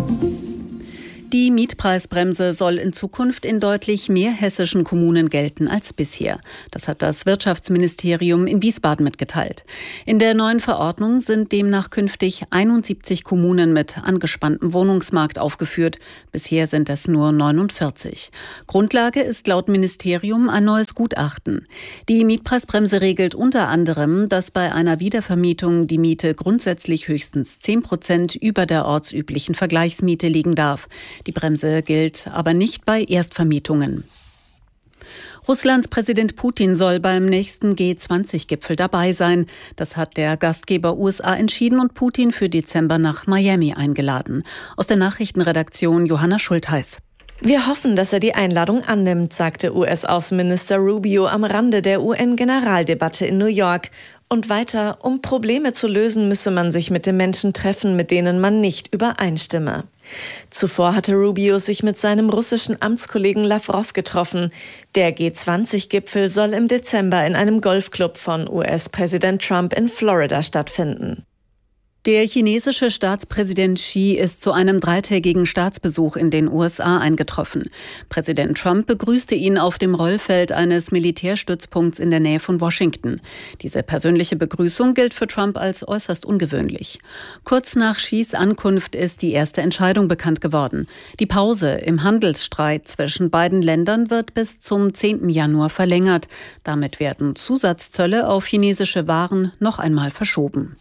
Die Mietpreisbremse soll in Zukunft in deutlich mehr hessischen Kommunen gelten als bisher. Das hat das Wirtschaftsministerium in Wiesbaden mitgeteilt. In der neuen Verordnung sind demnach künftig 71 Kommunen mit angespanntem Wohnungsmarkt aufgeführt. Bisher sind es nur 49. Grundlage ist laut Ministerium ein neues Gutachten. Die Mietpreisbremse regelt unter anderem, dass bei einer Wiedervermietung die Miete grundsätzlich höchstens 10% über der ortsüblichen Vergleichsmiete liegen darf. Die Bremse gilt aber nicht bei Erstvermietungen. Russlands Präsident Putin soll beim nächsten G20-Gipfel dabei sein. Das hat der Gastgeber USA entschieden und Putin für Dezember nach Miami eingeladen. Aus der Nachrichtenredaktion Johanna Schultheiß. Wir hoffen, dass er die Einladung annimmt, sagte US-Außenminister Rubio am Rande der UN-Generaldebatte in New York. Und weiter, um Probleme zu lösen, müsse man sich mit den Menschen treffen, mit denen man nicht übereinstimme. Zuvor hatte Rubio sich mit seinem russischen Amtskollegen Lavrov getroffen. Der G20-Gipfel soll im Dezember in einem Golfclub von US-Präsident Trump in Florida stattfinden. Der chinesische Staatspräsident Xi ist zu einem 3-tägigen Staatsbesuch in den USA eingetroffen. Präsident Trump begrüßte ihn auf dem Rollfeld eines Militärstützpunkts in der Nähe von Washington. Diese persönliche Begrüßung gilt für Trump als äußerst ungewöhnlich. Kurz nach Xis Ankunft ist die erste Entscheidung bekannt geworden. Die Pause im Handelsstreit zwischen beiden Ländern wird bis zum 10. Januar verlängert. Damit werden Zusatzzölle auf chinesische Waren noch einmal verschoben.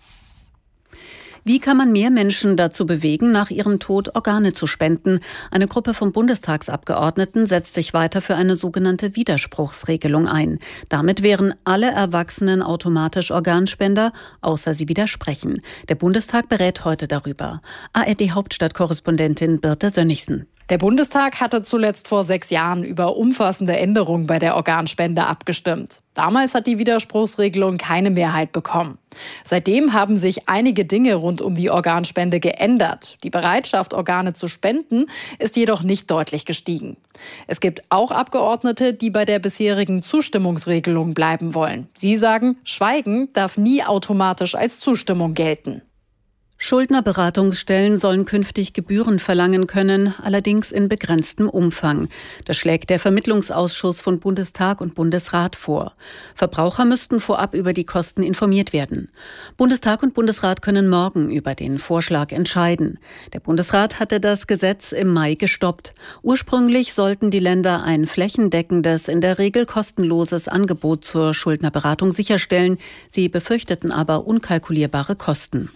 Wie kann man mehr Menschen dazu bewegen, nach ihrem Tod Organe zu spenden? Eine Gruppe von Bundestagsabgeordneten setzt sich weiter für eine sogenannte Widerspruchsregelung ein. Damit wären alle Erwachsenen automatisch Organspender, außer sie widersprechen. Der Bundestag berät heute darüber. ARD-Hauptstadtkorrespondentin Birte Sönnigsen. Der Bundestag hatte zuletzt vor 6 Jahren über umfassende Änderungen bei der Organspende abgestimmt. Damals hat die Widerspruchsregelung keine Mehrheit bekommen. Seitdem haben sich einige Dinge rund um die Organspende geändert. Die Bereitschaft, Organe zu spenden, ist jedoch nicht deutlich gestiegen. Es gibt auch Abgeordnete, die bei der bisherigen Zustimmungsregelung bleiben wollen. Sie sagen, Schweigen darf nie automatisch als Zustimmung gelten. Schuldnerberatungsstellen sollen künftig Gebühren verlangen können, allerdings in begrenztem Umfang. Das schlägt der Vermittlungsausschuss von Bundestag und Bundesrat vor. Verbraucher müssten vorab über die Kosten informiert werden. Bundestag und Bundesrat können morgen über den Vorschlag entscheiden. Der Bundesrat hatte das Gesetz im Mai gestoppt. Ursprünglich sollten die Länder ein flächendeckendes, in der Regel kostenloses Angebot zur Schuldnerberatung sicherstellen. Sie befürchteten aber unkalkulierbare Kosten.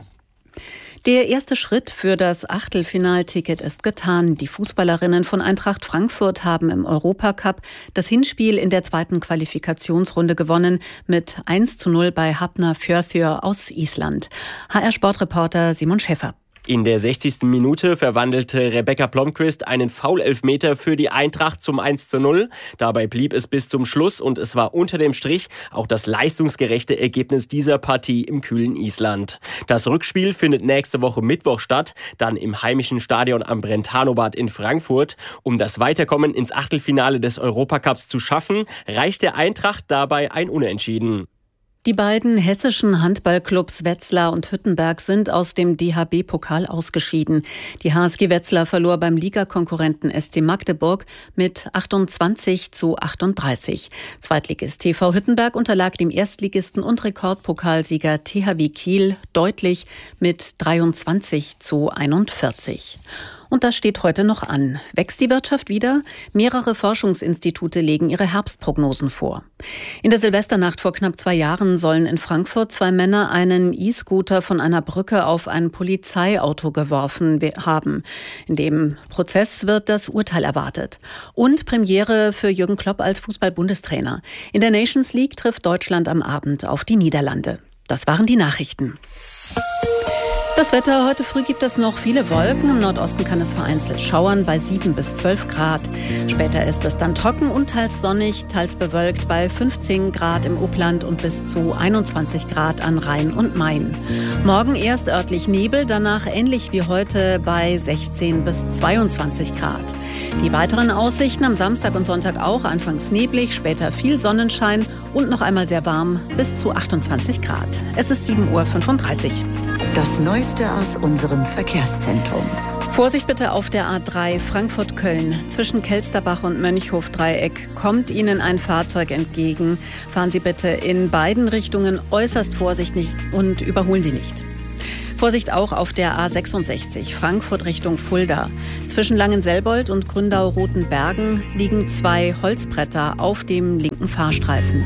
Der erste Schritt für das Achtelfinalticket ist getan. Die Fußballerinnen von Eintracht Frankfurt haben im Europacup das Hinspiel in der 2. Qualifikationsrunde gewonnen mit 1:0 bei Hafnarfjörður aus Island. HR-Sportreporter Simon Schäffer. In der 60. Minute verwandelte Rebecca Blomqvist einen Foul-Elfmeter für die Eintracht zum 1:0. Dabei blieb es bis zum Schluss und es war unter dem Strich auch das leistungsgerechte Ergebnis dieser Partie im kühlen Island. Das Rückspiel findet nächste Woche Mittwoch statt, dann im heimischen Stadion am Brentano-Bad in Frankfurt. Um das Weiterkommen ins Achtelfinale des Europacups zu schaffen, reicht der Eintracht dabei ein Unentschieden. Die beiden hessischen Handballclubs Wetzlar und Hüttenberg sind aus dem DHB-Pokal ausgeschieden. Die HSG Wetzlar verlor beim Ligakonkurrenten SC Magdeburg mit 28:38. Zweitligist TV Hüttenberg unterlag dem Erstligisten und Rekordpokalsieger THW Kiel deutlich mit 23:41. Und das steht heute noch an. Wächst die Wirtschaft wieder? Mehrere Forschungsinstitute legen ihre Herbstprognosen vor. In der Silvesternacht vor knapp 2 Jahren sollen in Frankfurt 2 Männer einen E-Scooter von einer Brücke auf ein Polizeiauto geworfen haben. In dem Prozess wird das Urteil erwartet. Und Premiere für Jürgen Klopp als Fußball-Bundestrainer. In der Nations League trifft Deutschland am Abend auf die Niederlande. Das waren die Nachrichten. Das Wetter: Heute früh gibt es noch viele Wolken. Im Nordosten kann es vereinzelt schauern bei 7 bis 12 Grad. Später ist es dann trocken und teils sonnig, teils bewölkt bei 15 Grad im Upland und bis zu 21 Grad an Rhein und Main. Morgen erst örtlich Nebel, danach ähnlich wie heute bei 16 bis 22 Grad. Die weiteren Aussichten: am Samstag und Sonntag auch anfangs neblig, später viel Sonnenschein und noch einmal sehr warm bis zu 28 Grad. Es ist 7:35 Uhr. Das Neueste aus unserem Verkehrszentrum. Vorsicht bitte auf der A3 Frankfurt-Köln. Zwischen Kelsterbach und Mönchhof-Dreieck kommt Ihnen ein Fahrzeug entgegen. Fahren Sie bitte in beiden Richtungen äußerst vorsichtig und überholen Sie nicht. Vorsicht auch auf der A66 Frankfurt Richtung Fulda. Zwischen Langenselbold und Gründau-Rotenbergen liegen 2 Holzbretter auf dem linken Fahrstreifen.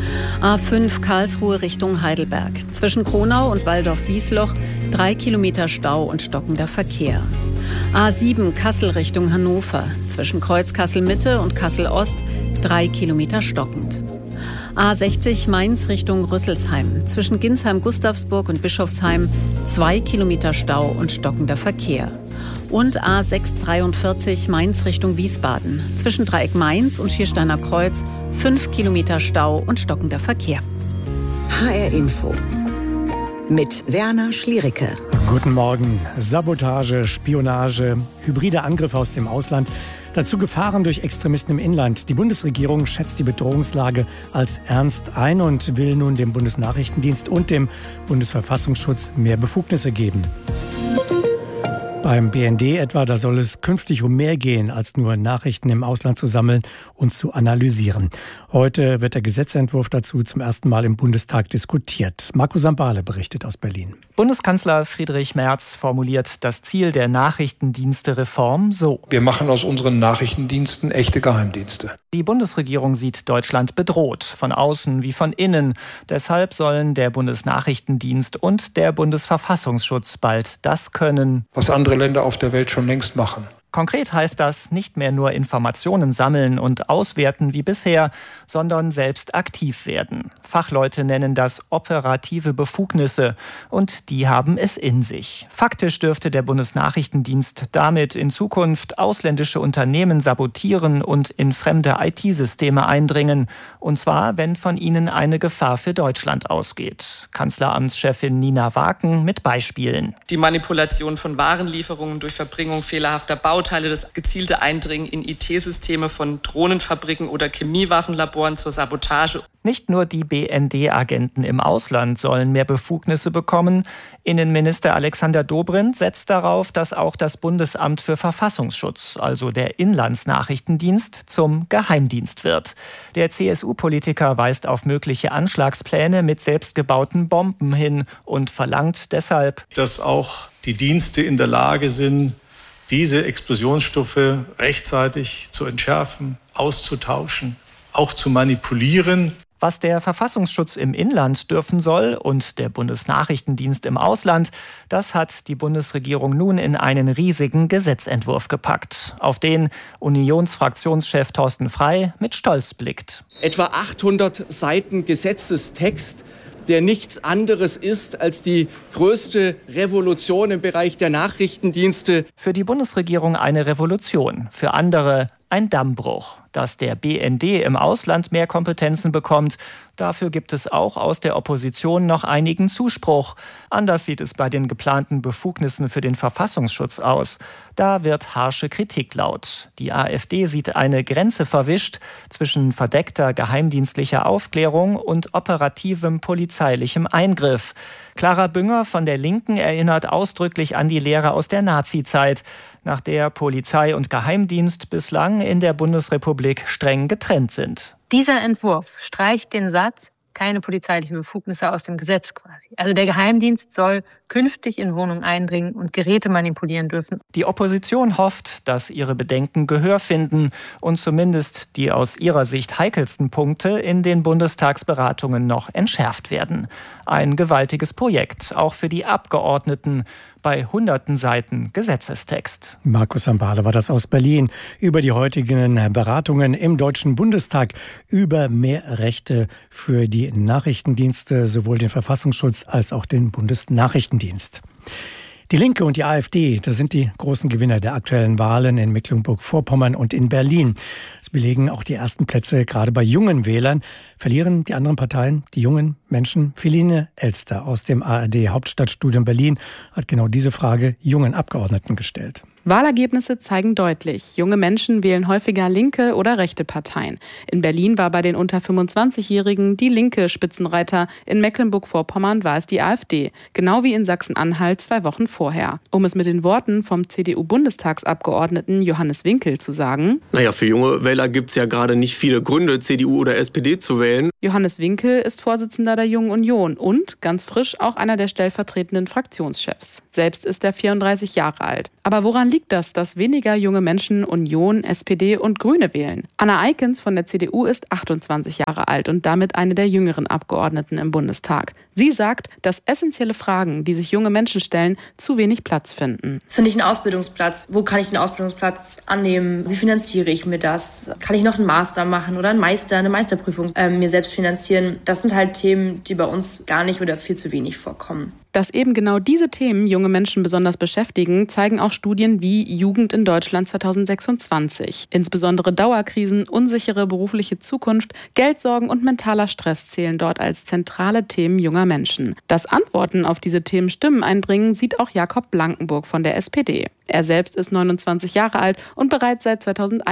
A5 Karlsruhe Richtung Heidelberg. Zwischen Kronau und Waldorf-Wiesloch 3 Kilometer Stau und stockender Verkehr. A7 Kassel Richtung Hannover. Zwischen Kreuz Kassel-Mitte und Kassel-Ost 3 Kilometer stockend. A60 Mainz Richtung Rüsselsheim. Zwischen Ginsheim-Gustavsburg und Bischofsheim 2 Kilometer Stau und stockender Verkehr. Und A643 Mainz Richtung Wiesbaden. Zwischen Dreieck Mainz und Schiersteiner Kreuz 5 Kilometer Stau und stockender Verkehr. HR Info mit Werner Schliericke. Guten Morgen. Sabotage, Spionage, hybride Angriffe aus dem Ausland. Dazu Gefahren durch Extremisten im Inland. Die Bundesregierung schätzt die Bedrohungslage als ernst ein und will nun dem Bundesnachrichtendienst und dem Bundesverfassungsschutz mehr Befugnisse geben. Beim BND etwa, da soll es künftig um mehr gehen, als nur Nachrichten im Ausland zu sammeln und zu analysieren. Heute wird der Gesetzentwurf dazu zum ersten Mal im Bundestag diskutiert. Marco Sambale berichtet aus Berlin. Bundeskanzler Friedrich Merz formuliert das Ziel der Nachrichtendienstereform so: Wir machen aus unseren Nachrichtendiensten echte Geheimdienste. Die Bundesregierung sieht Deutschland bedroht, von außen wie von innen. Deshalb sollen der Bundesnachrichtendienst und der Bundesverfassungsschutz bald das können, was andere Länder auf der Welt schon längst machen. Konkret heißt das, nicht mehr nur Informationen sammeln und auswerten wie bisher, sondern selbst aktiv werden. Fachleute nennen das operative Befugnisse und die haben es in sich. Faktisch dürfte der Bundesnachrichtendienst damit in Zukunft ausländische Unternehmen sabotieren und in fremde IT-Systeme eindringen. Und zwar, wenn von ihnen eine Gefahr für Deutschland ausgeht. Kanzleramtschefin Nina Waken mit Beispielen. Die Manipulation von Warenlieferungen durch Verbringung fehlerhafter Bauteile, das gezielte Eindringen in IT-Systeme von Drohnenfabriken oder Chemiewaffenlaboren zur Sabotage. Nicht nur die BND-Agenten im Ausland sollen mehr Befugnisse bekommen. Innenminister Alexander Dobrindt setzt darauf, dass auch das Bundesamt für Verfassungsschutz, also der Inlandsnachrichtendienst, zum Geheimdienst wird. Der CSU-Politiker weist auf mögliche Anschlagspläne mit selbstgebauten Bomben hin und verlangt deshalb, dass auch die Dienste in der Lage sind, diese Explosionsstoffe rechtzeitig zu entschärfen, auszutauschen, auch zu manipulieren. Was der Verfassungsschutz im Inland dürfen soll und der Bundesnachrichtendienst im Ausland, das hat die Bundesregierung nun in einen riesigen Gesetzentwurf gepackt, auf den Unionsfraktionschef Thorsten Frey mit Stolz blickt. Etwa 800 Seiten Gesetzestext der nichts anderes ist als die größte Revolution im Bereich der Nachrichtendienste. Für die Bundesregierung eine Revolution, für andere ein Dammbruch. Dass der BND im Ausland mehr Kompetenzen bekommt, dafür gibt es auch aus der Opposition noch einigen Zuspruch. Anders sieht es bei den geplanten Befugnissen für den Verfassungsschutz aus. Da wird harsche Kritik laut. Die AfD sieht eine Grenze verwischt zwischen verdeckter geheimdienstlicher Aufklärung und operativem polizeilichem Eingriff. Clara Bünger von der Linken erinnert ausdrücklich an die Lehre aus der Nazizeit, nach der Polizei und Geheimdienst bislang in der Bundesrepublik streng getrennt sind. Dieser Entwurf streicht den Satz, keine polizeilichen Befugnisse aus dem Gesetz quasi. Also der Geheimdienst soll künftig in Wohnungen eindringen und Geräte manipulieren dürfen. Die Opposition hofft, dass ihre Bedenken Gehör finden und zumindest die aus ihrer Sicht heikelsten Punkte in den Bundestagsberatungen noch entschärft werden. Ein gewaltiges Projekt, auch für die Abgeordneten, bei hunderten Seiten Gesetzestext. Markus Sambale war das aus Berlin über die heutigen Beratungen im Deutschen Bundestag über mehr Rechte für die Nachrichtendienste, sowohl den Verfassungsschutz als auch den Bundesnachrichtendienst. Die Linke und die AfD, das sind die großen Gewinner der aktuellen Wahlen in Mecklenburg-Vorpommern und in Berlin. Es belegen auch die ersten Plätze gerade bei jungen Wählern. Verlieren die anderen Parteien, die jungen Menschen? Feline Elster aus dem ARD-Hauptstadtstudio Berlin hat genau diese Frage jungen Abgeordneten gestellt. Wahlergebnisse zeigen deutlich, junge Menschen wählen häufiger linke oder rechte Parteien. In Berlin war bei den unter 25-Jährigen die Linke Spitzenreiter, in Mecklenburg-Vorpommern war es die AfD, genau wie in Sachsen-Anhalt 2 Wochen vorher. Um es mit den Worten vom CDU-Bundestagsabgeordneten Johannes Winkel zu sagen: Für junge Wähler gibt es ja gerade nicht viele Gründe, CDU oder SPD zu wählen. Johannes Winkel ist Vorsitzender der Jungen Union und, ganz frisch, auch einer der stellvertretenden Fraktionschefs. Selbst ist er 34 Jahre alt. Aber woran liegt das, dass weniger junge Menschen Union, SPD und Grüne wählen? Anna Eikens von der CDU ist 28 Jahre alt und damit eine der jüngeren Abgeordneten im Bundestag. Sie sagt, dass essentielle Fragen, die sich junge Menschen stellen, zu wenig Platz finden. Finde ich einen Ausbildungsplatz? Wo kann ich einen Ausbildungsplatz annehmen? Wie finanziere ich mir das? Kann ich noch einen Master machen oder eine Meisterprüfung mir selbst finanzieren? Das sind halt Themen, die bei uns gar nicht oder viel zu wenig vorkommen. Dass eben genau diese Themen junge Menschen besonders beschäftigen, zeigen auch Studien wie Jugend in Deutschland 2026. Insbesondere Dauerkrisen, unsichere berufliche Zukunft, Geldsorgen und mentaler Stress zählen dort als zentrale Themen junger Menschen. Dass Antworten auf diese Themen Stimmen einbringen, sieht auch Jakob Blankenburg von der SPD. Er selbst ist 29 Jahre alt und bereits seit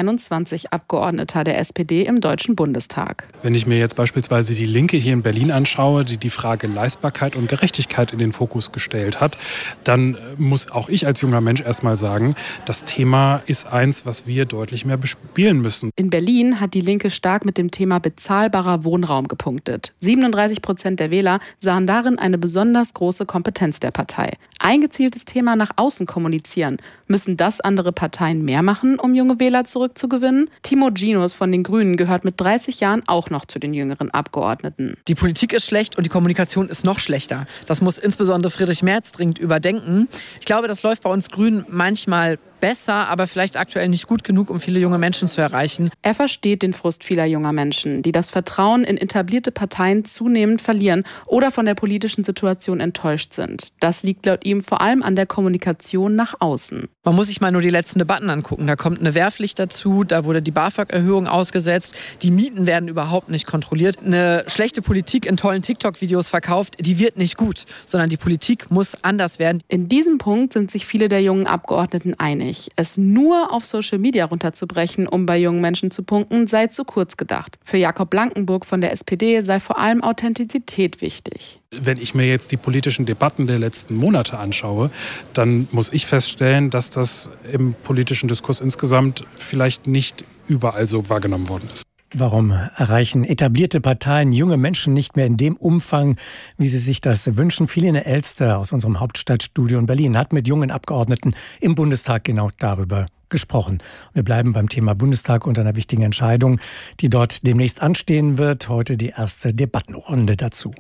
2021 Abgeordneter der SPD im Deutschen Bundestag. Wenn ich mir jetzt beispielsweise die Linke hier in Berlin anschaue, die die Frage Leistbarkeit und Gerechtigkeit in den Fokus gestellt hat, dann muss auch ich als junger Mensch erstmal sagen, das Thema ist eins, was wir deutlich mehr bespielen müssen. In Berlin hat die Linke stark mit dem Thema bezahlbarer Wohnraum gepunktet. 37% der Wähler sahen darin eine besonders große Kompetenz der Partei. Ein gezieltes Thema nach außen kommunizieren. Müssen das andere Parteien mehr machen, um junge Wähler zurückzugewinnen? Timo Ginos von den Grünen gehört mit 30 Jahren auch noch zu den jüngeren Abgeordneten. Die Politik ist schlecht und die Kommunikation ist noch schlechter. Das muss insbesondere Friedrich Merz dringend überdenken. Ich glaube, das läuft bei uns Grünen manchmal besser, aber vielleicht aktuell nicht gut genug, um viele junge Menschen zu erreichen. Er versteht den Frust vieler junger Menschen, die das Vertrauen in etablierte Parteien zunehmend verlieren oder von der politischen Situation enttäuscht sind. Das liegt laut ihm vor allem an der Kommunikation nach außen. Man muss sich mal nur die letzten Debatten angucken. Da kommt eine Wehrpflicht dazu, da wurde die BAföG-Erhöhung ausgesetzt, die Mieten werden überhaupt nicht kontrolliert. Eine schlechte Politik in tollen TikTok-Videos verkauft, die wird nicht gut, sondern die Politik muss anders werden. In diesem Punkt sind sich viele der jungen Abgeordneten einig. Es nur auf Social Media runterzubrechen, um bei jungen Menschen zu punkten, sei zu kurz gedacht. Für Jakob Blankenburg von der SPD sei vor allem Authentizität wichtig. Wenn ich mir jetzt die politischen Debatten der letzten Monate anschaue, dann muss ich feststellen, dass das im politischen Diskurs insgesamt vielleicht nicht überall so wahrgenommen worden ist. Warum erreichen etablierte Parteien junge Menschen nicht mehr in dem Umfang, wie sie sich das wünschen? Feline Elster aus unserem Hauptstadtstudio in Berlin hat mit jungen Abgeordneten im Bundestag genau darüber gesprochen. Wir bleiben beim Thema Bundestag und einer wichtigen Entscheidung, die dort demnächst anstehen wird. Heute die erste Debattenrunde dazu.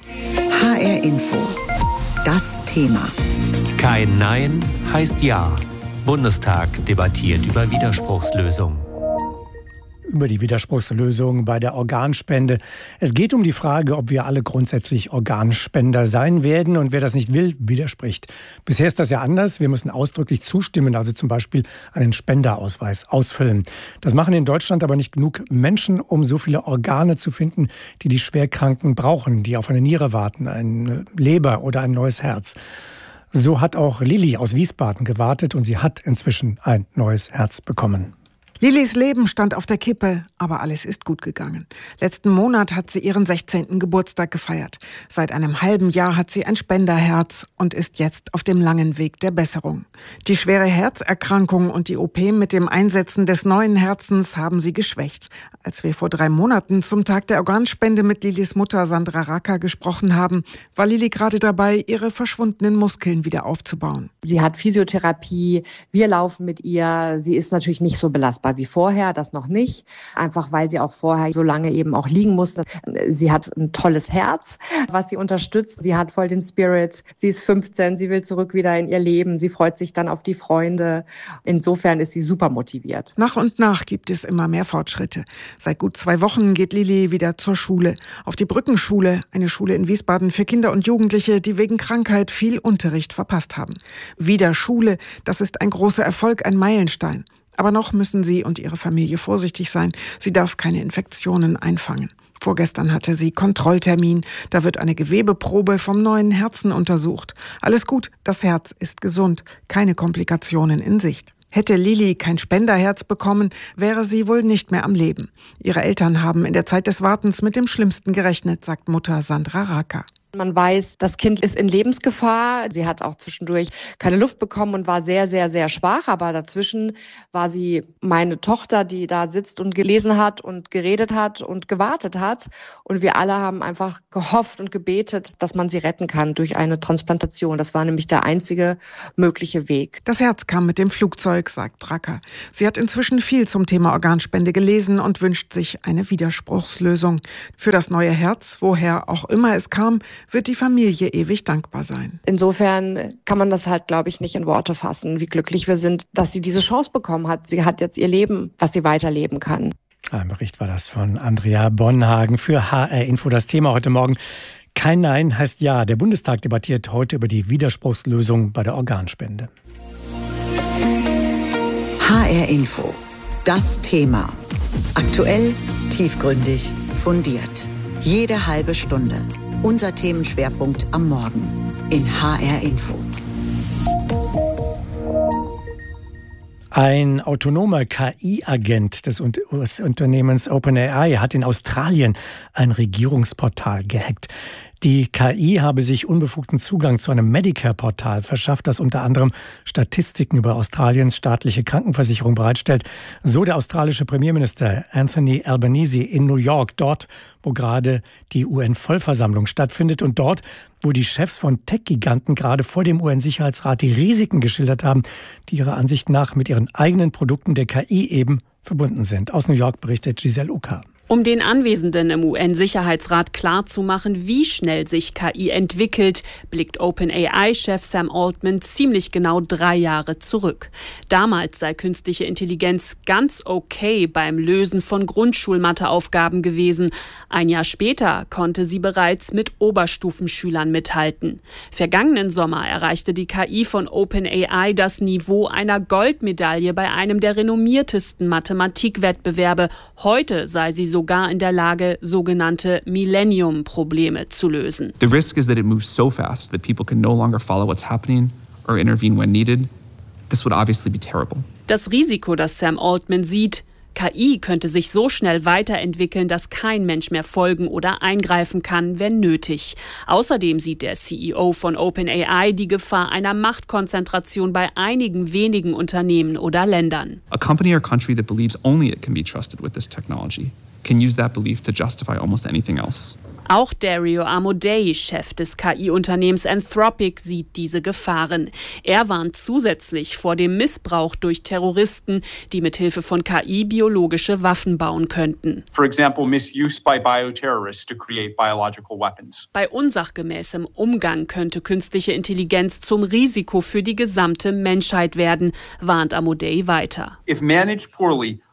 HR Info. Das Thema. Kein Nein heißt Ja. Bundestag debattiert über Widerspruchslösung. über die Widerspruchslösung bei der Organspende. Es geht um die Frage, ob wir alle grundsätzlich Organspender sein werden und wer das nicht will, widerspricht. Bisher ist das ja anders. Wir müssen ausdrücklich zustimmen, also zum Beispiel einen Spenderausweis ausfüllen. Das machen in Deutschland aber nicht genug Menschen, um so viele Organe zu finden, die die Schwerkranken brauchen, die auf eine Niere warten, eine Leber oder ein neues Herz. So hat auch Lilly aus Wiesbaden gewartet und sie hat inzwischen ein neues Herz bekommen. Lillys Leben stand auf der Kippe, aber alles ist gut gegangen. Letzten Monat hat sie ihren 16. Geburtstag gefeiert. Seit einem halben Jahr hat sie ein Spenderherz und ist jetzt auf dem langen Weg der Besserung. Die schwere Herzerkrankung und die OP mit dem Einsetzen des neuen Herzens haben sie geschwächt. Als wir vor 3 Monaten zum Tag der Organspende mit Lillys Mutter Sandra Raka gesprochen haben, war Lilly gerade dabei, ihre verschwundenen Muskeln wieder aufzubauen. Sie hat Physiotherapie, wir laufen mit ihr. Sie ist natürlich nicht so belastbar wie vorher, das noch nicht. Einfach weil sie auch vorher so lange eben auch liegen musste. Sie hat ein tolles Herz, was sie unterstützt. Sie hat voll den Spirit. Sie ist 15, sie will zurück wieder in ihr Leben. Sie freut sich dann auf die Freunde. Insofern ist sie super motiviert. Nach und nach gibt es immer mehr Fortschritte. Seit gut 2 Wochen geht Lilly wieder zur Schule. Auf die Brückenschule, eine Schule in Wiesbaden für Kinder und Jugendliche, die wegen Krankheit viel Unterricht verpasst haben. Wieder Schule, das ist ein großer Erfolg, ein Meilenstein. Aber noch müssen sie und ihre Familie vorsichtig sein. Sie darf keine Infektionen einfangen. Vorgestern hatte sie Kontrolltermin. Da wird eine Gewebeprobe vom neuen Herzen untersucht. Alles gut, das Herz ist gesund. Keine Komplikationen in Sicht. Hätte Lilly kein Spenderherz bekommen, wäre sie wohl nicht mehr am Leben. Ihre Eltern haben in der Zeit des Wartens mit dem Schlimmsten gerechnet, sagt Mutter Sandra Raka. Man weiß, das Kind ist in Lebensgefahr. Sie hat auch zwischendurch keine Luft bekommen und war sehr, sehr, sehr schwach. Aber dazwischen war sie meine Tochter, die da sitzt und gelesen hat und geredet hat und gewartet hat. Und wir alle haben einfach gehofft und gebetet, dass man sie retten kann durch eine Transplantation. Das war nämlich der einzige mögliche Weg. Das Herz kam mit dem Flugzeug, sagt Raka. Sie hat inzwischen viel zum Thema Organspende gelesen und wünscht sich eine Widerspruchslösung. Für das neue Herz, woher auch immer es kam, wird die Familie ewig dankbar sein. Insofern kann man das halt, glaube ich, nicht in Worte fassen, wie glücklich wir sind, dass sie diese Chance bekommen hat. Sie hat jetzt ihr Leben, was sie weiterleben kann. Ein Bericht war das von Andrea Bonhagen für HR Info. Das Thema heute Morgen: Kein Nein heißt Ja. Der Bundestag debattiert heute über die Widerspruchslösung bei der Organspende. HR Info. Das Thema. Aktuell, tiefgründig, fundiert. Jede halbe Stunde. Unser Themenschwerpunkt am Morgen in HR Info. Ein autonomer KI-Agent des US-Unternehmens OpenAI hat in Australien ein Regierungsportal gehackt. Die KI habe sich unbefugten Zugang zu einem Medicare-Portal verschafft, das unter anderem Statistiken über Australiens staatliche Krankenversicherung bereitstellt. So der australische Premierminister Anthony Albanese in New York, dort, wo gerade die UN-Vollversammlung stattfindet und dort, wo die Chefs von Tech-Giganten gerade vor dem UN-Sicherheitsrat die Risiken geschildert haben, die ihrer Ansicht nach mit ihren eigenen Produkten der KI eben verbunden sind. Aus New York berichtet Giselle Uka. Um den Anwesenden im UN-Sicherheitsrat klarzumachen, wie schnell sich KI entwickelt, blickt OpenAI-Chef Sam Altman ziemlich genau 3 Jahre zurück. Damals sei künstliche Intelligenz ganz okay beim Lösen von Grundschulmatheaufgaben gewesen. Ein Jahr später konnte sie bereits mit Oberstufenschülern mithalten. Vergangenen Sommer erreichte die KI von OpenAI das Niveau einer Goldmedaille bei einem der renommiertesten Mathematikwettbewerbe. Heute sei sie sogar in der Lage, sogenannte Millennium-Probleme zu lösen. The risk is that it moves so fast that people can no longer follow what's happening or intervene when needed. This would obviously be terrible. Das Risiko, das Sam Altman sieht: KI könnte sich so schnell weiterentwickeln, dass kein Mensch mehr folgen oder eingreifen kann, wenn nötig. Außerdem sieht der CEO von OpenAI die Gefahr einer Machtkonzentration bei einigen wenigen Unternehmen oder Ländern. A company or country that believes only it can be trusted with this technology can use that belief to justify almost anything else. Auch Dario Amodei, Chef des KI-Unternehmens Anthropic, sieht diese Gefahren. Er warnt zusätzlich vor dem Missbrauch durch Terroristen, die mithilfe von KI biologische Waffen bauen könnten. For example, misuse by bioterrorists to create biological weapons. Bei unsachgemäßem Umgang könnte künstliche Intelligenz zum Risiko für die gesamte Menschheit werden, warnt Amodei weiter. If managed poorly,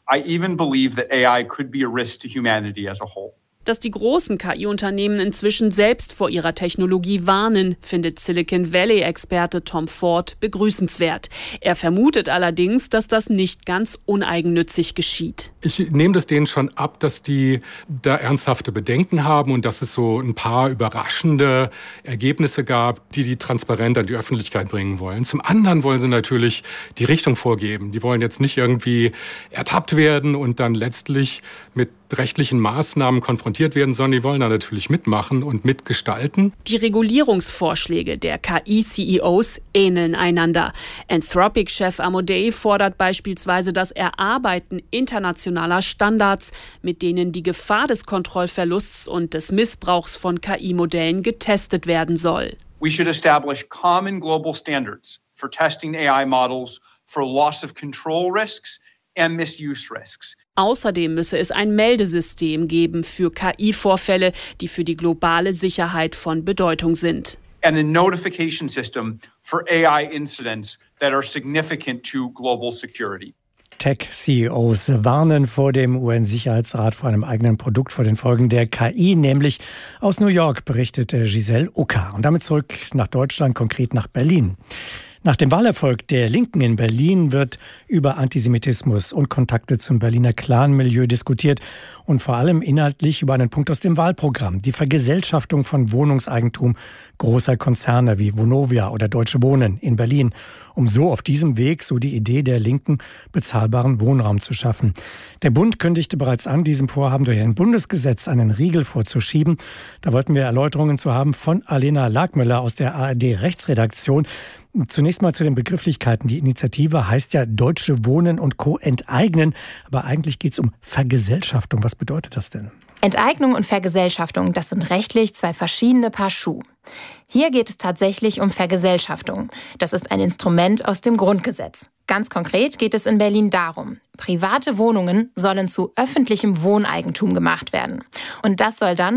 I even believe that AI could be a risk to humanity as a whole. Dass die großen KI-Unternehmen inzwischen selbst vor ihrer Technologie warnen, findet Silicon Valley-Experte Tom Ford begrüßenswert. Er vermutet allerdings, dass das nicht ganz uneigennützig geschieht. Ich nehme das denen schon ab, dass die da ernsthafte Bedenken haben und dass es so ein paar überraschende Ergebnisse gab, die transparent an die Öffentlichkeit bringen wollen. Zum anderen wollen sie natürlich die Richtung vorgeben. Die wollen jetzt nicht irgendwie ertappt werden und dann letztlich mit rechtlichen Maßnahmen konfrontiert werden, sondern die wollen da natürlich mitmachen und mitgestalten. Die Regulierungsvorschläge der KI-CEOs ähneln einander. Anthropic-Chef Amodei fordert beispielsweise das Erarbeiten internationaler Standards, mit denen die Gefahr des Kontrollverlusts und des Missbrauchs von KI-Modellen getestet werden soll. We should establish common global standards for testing AI models for loss of control risks and misuse risks. Außerdem müsse es ein Meldesystem geben für KI-Vorfälle, die für die globale Sicherheit von Bedeutung sind. And a notification system for AI incidents that are significant to global security. Tech-CEOs warnen vor dem UN-Sicherheitsrat vor einem eigenen Produkt, vor den Folgen der KI, nämlich aus New York, berichtete Giselle Ucker. Und damit zurück nach Deutschland, konkret nach Berlin. Nach dem Wahlerfolg der Linken in Berlin wird über Antisemitismus und Kontakte zum Berliner Clan-Milieu diskutiert und vor allem inhaltlich über einen Punkt aus dem Wahlprogramm, die Vergesellschaftung von Wohnungseigentum großer Konzerne wie Vonovia oder Deutsche Wohnen in Berlin, um so auf diesem Weg, so die Idee der Linken, bezahlbaren Wohnraum zu schaffen. Der Bund kündigte bereits an, diesem Vorhaben durch ein Bundesgesetz einen Riegel vorzuschieben. Da wollten wir Erläuterungen zu haben von Alena Lagmüller aus der ARD-Rechtsredaktion. Zunächst mal zu den Begrifflichkeiten. Die Initiative heißt ja Deutsche Wohnen und Co. enteignen, aber eigentlich geht es um Vergesellschaftung. Was bedeutet das denn? Enteignung und Vergesellschaftung, das sind rechtlich zwei verschiedene Paar Schuh. Hier geht es tatsächlich um Vergesellschaftung. Das ist ein Instrument aus dem Grundgesetz. Ganz konkret geht es in Berlin darum, private Wohnungen sollen zu öffentlichem Wohneigentum gemacht werden. Und das soll dann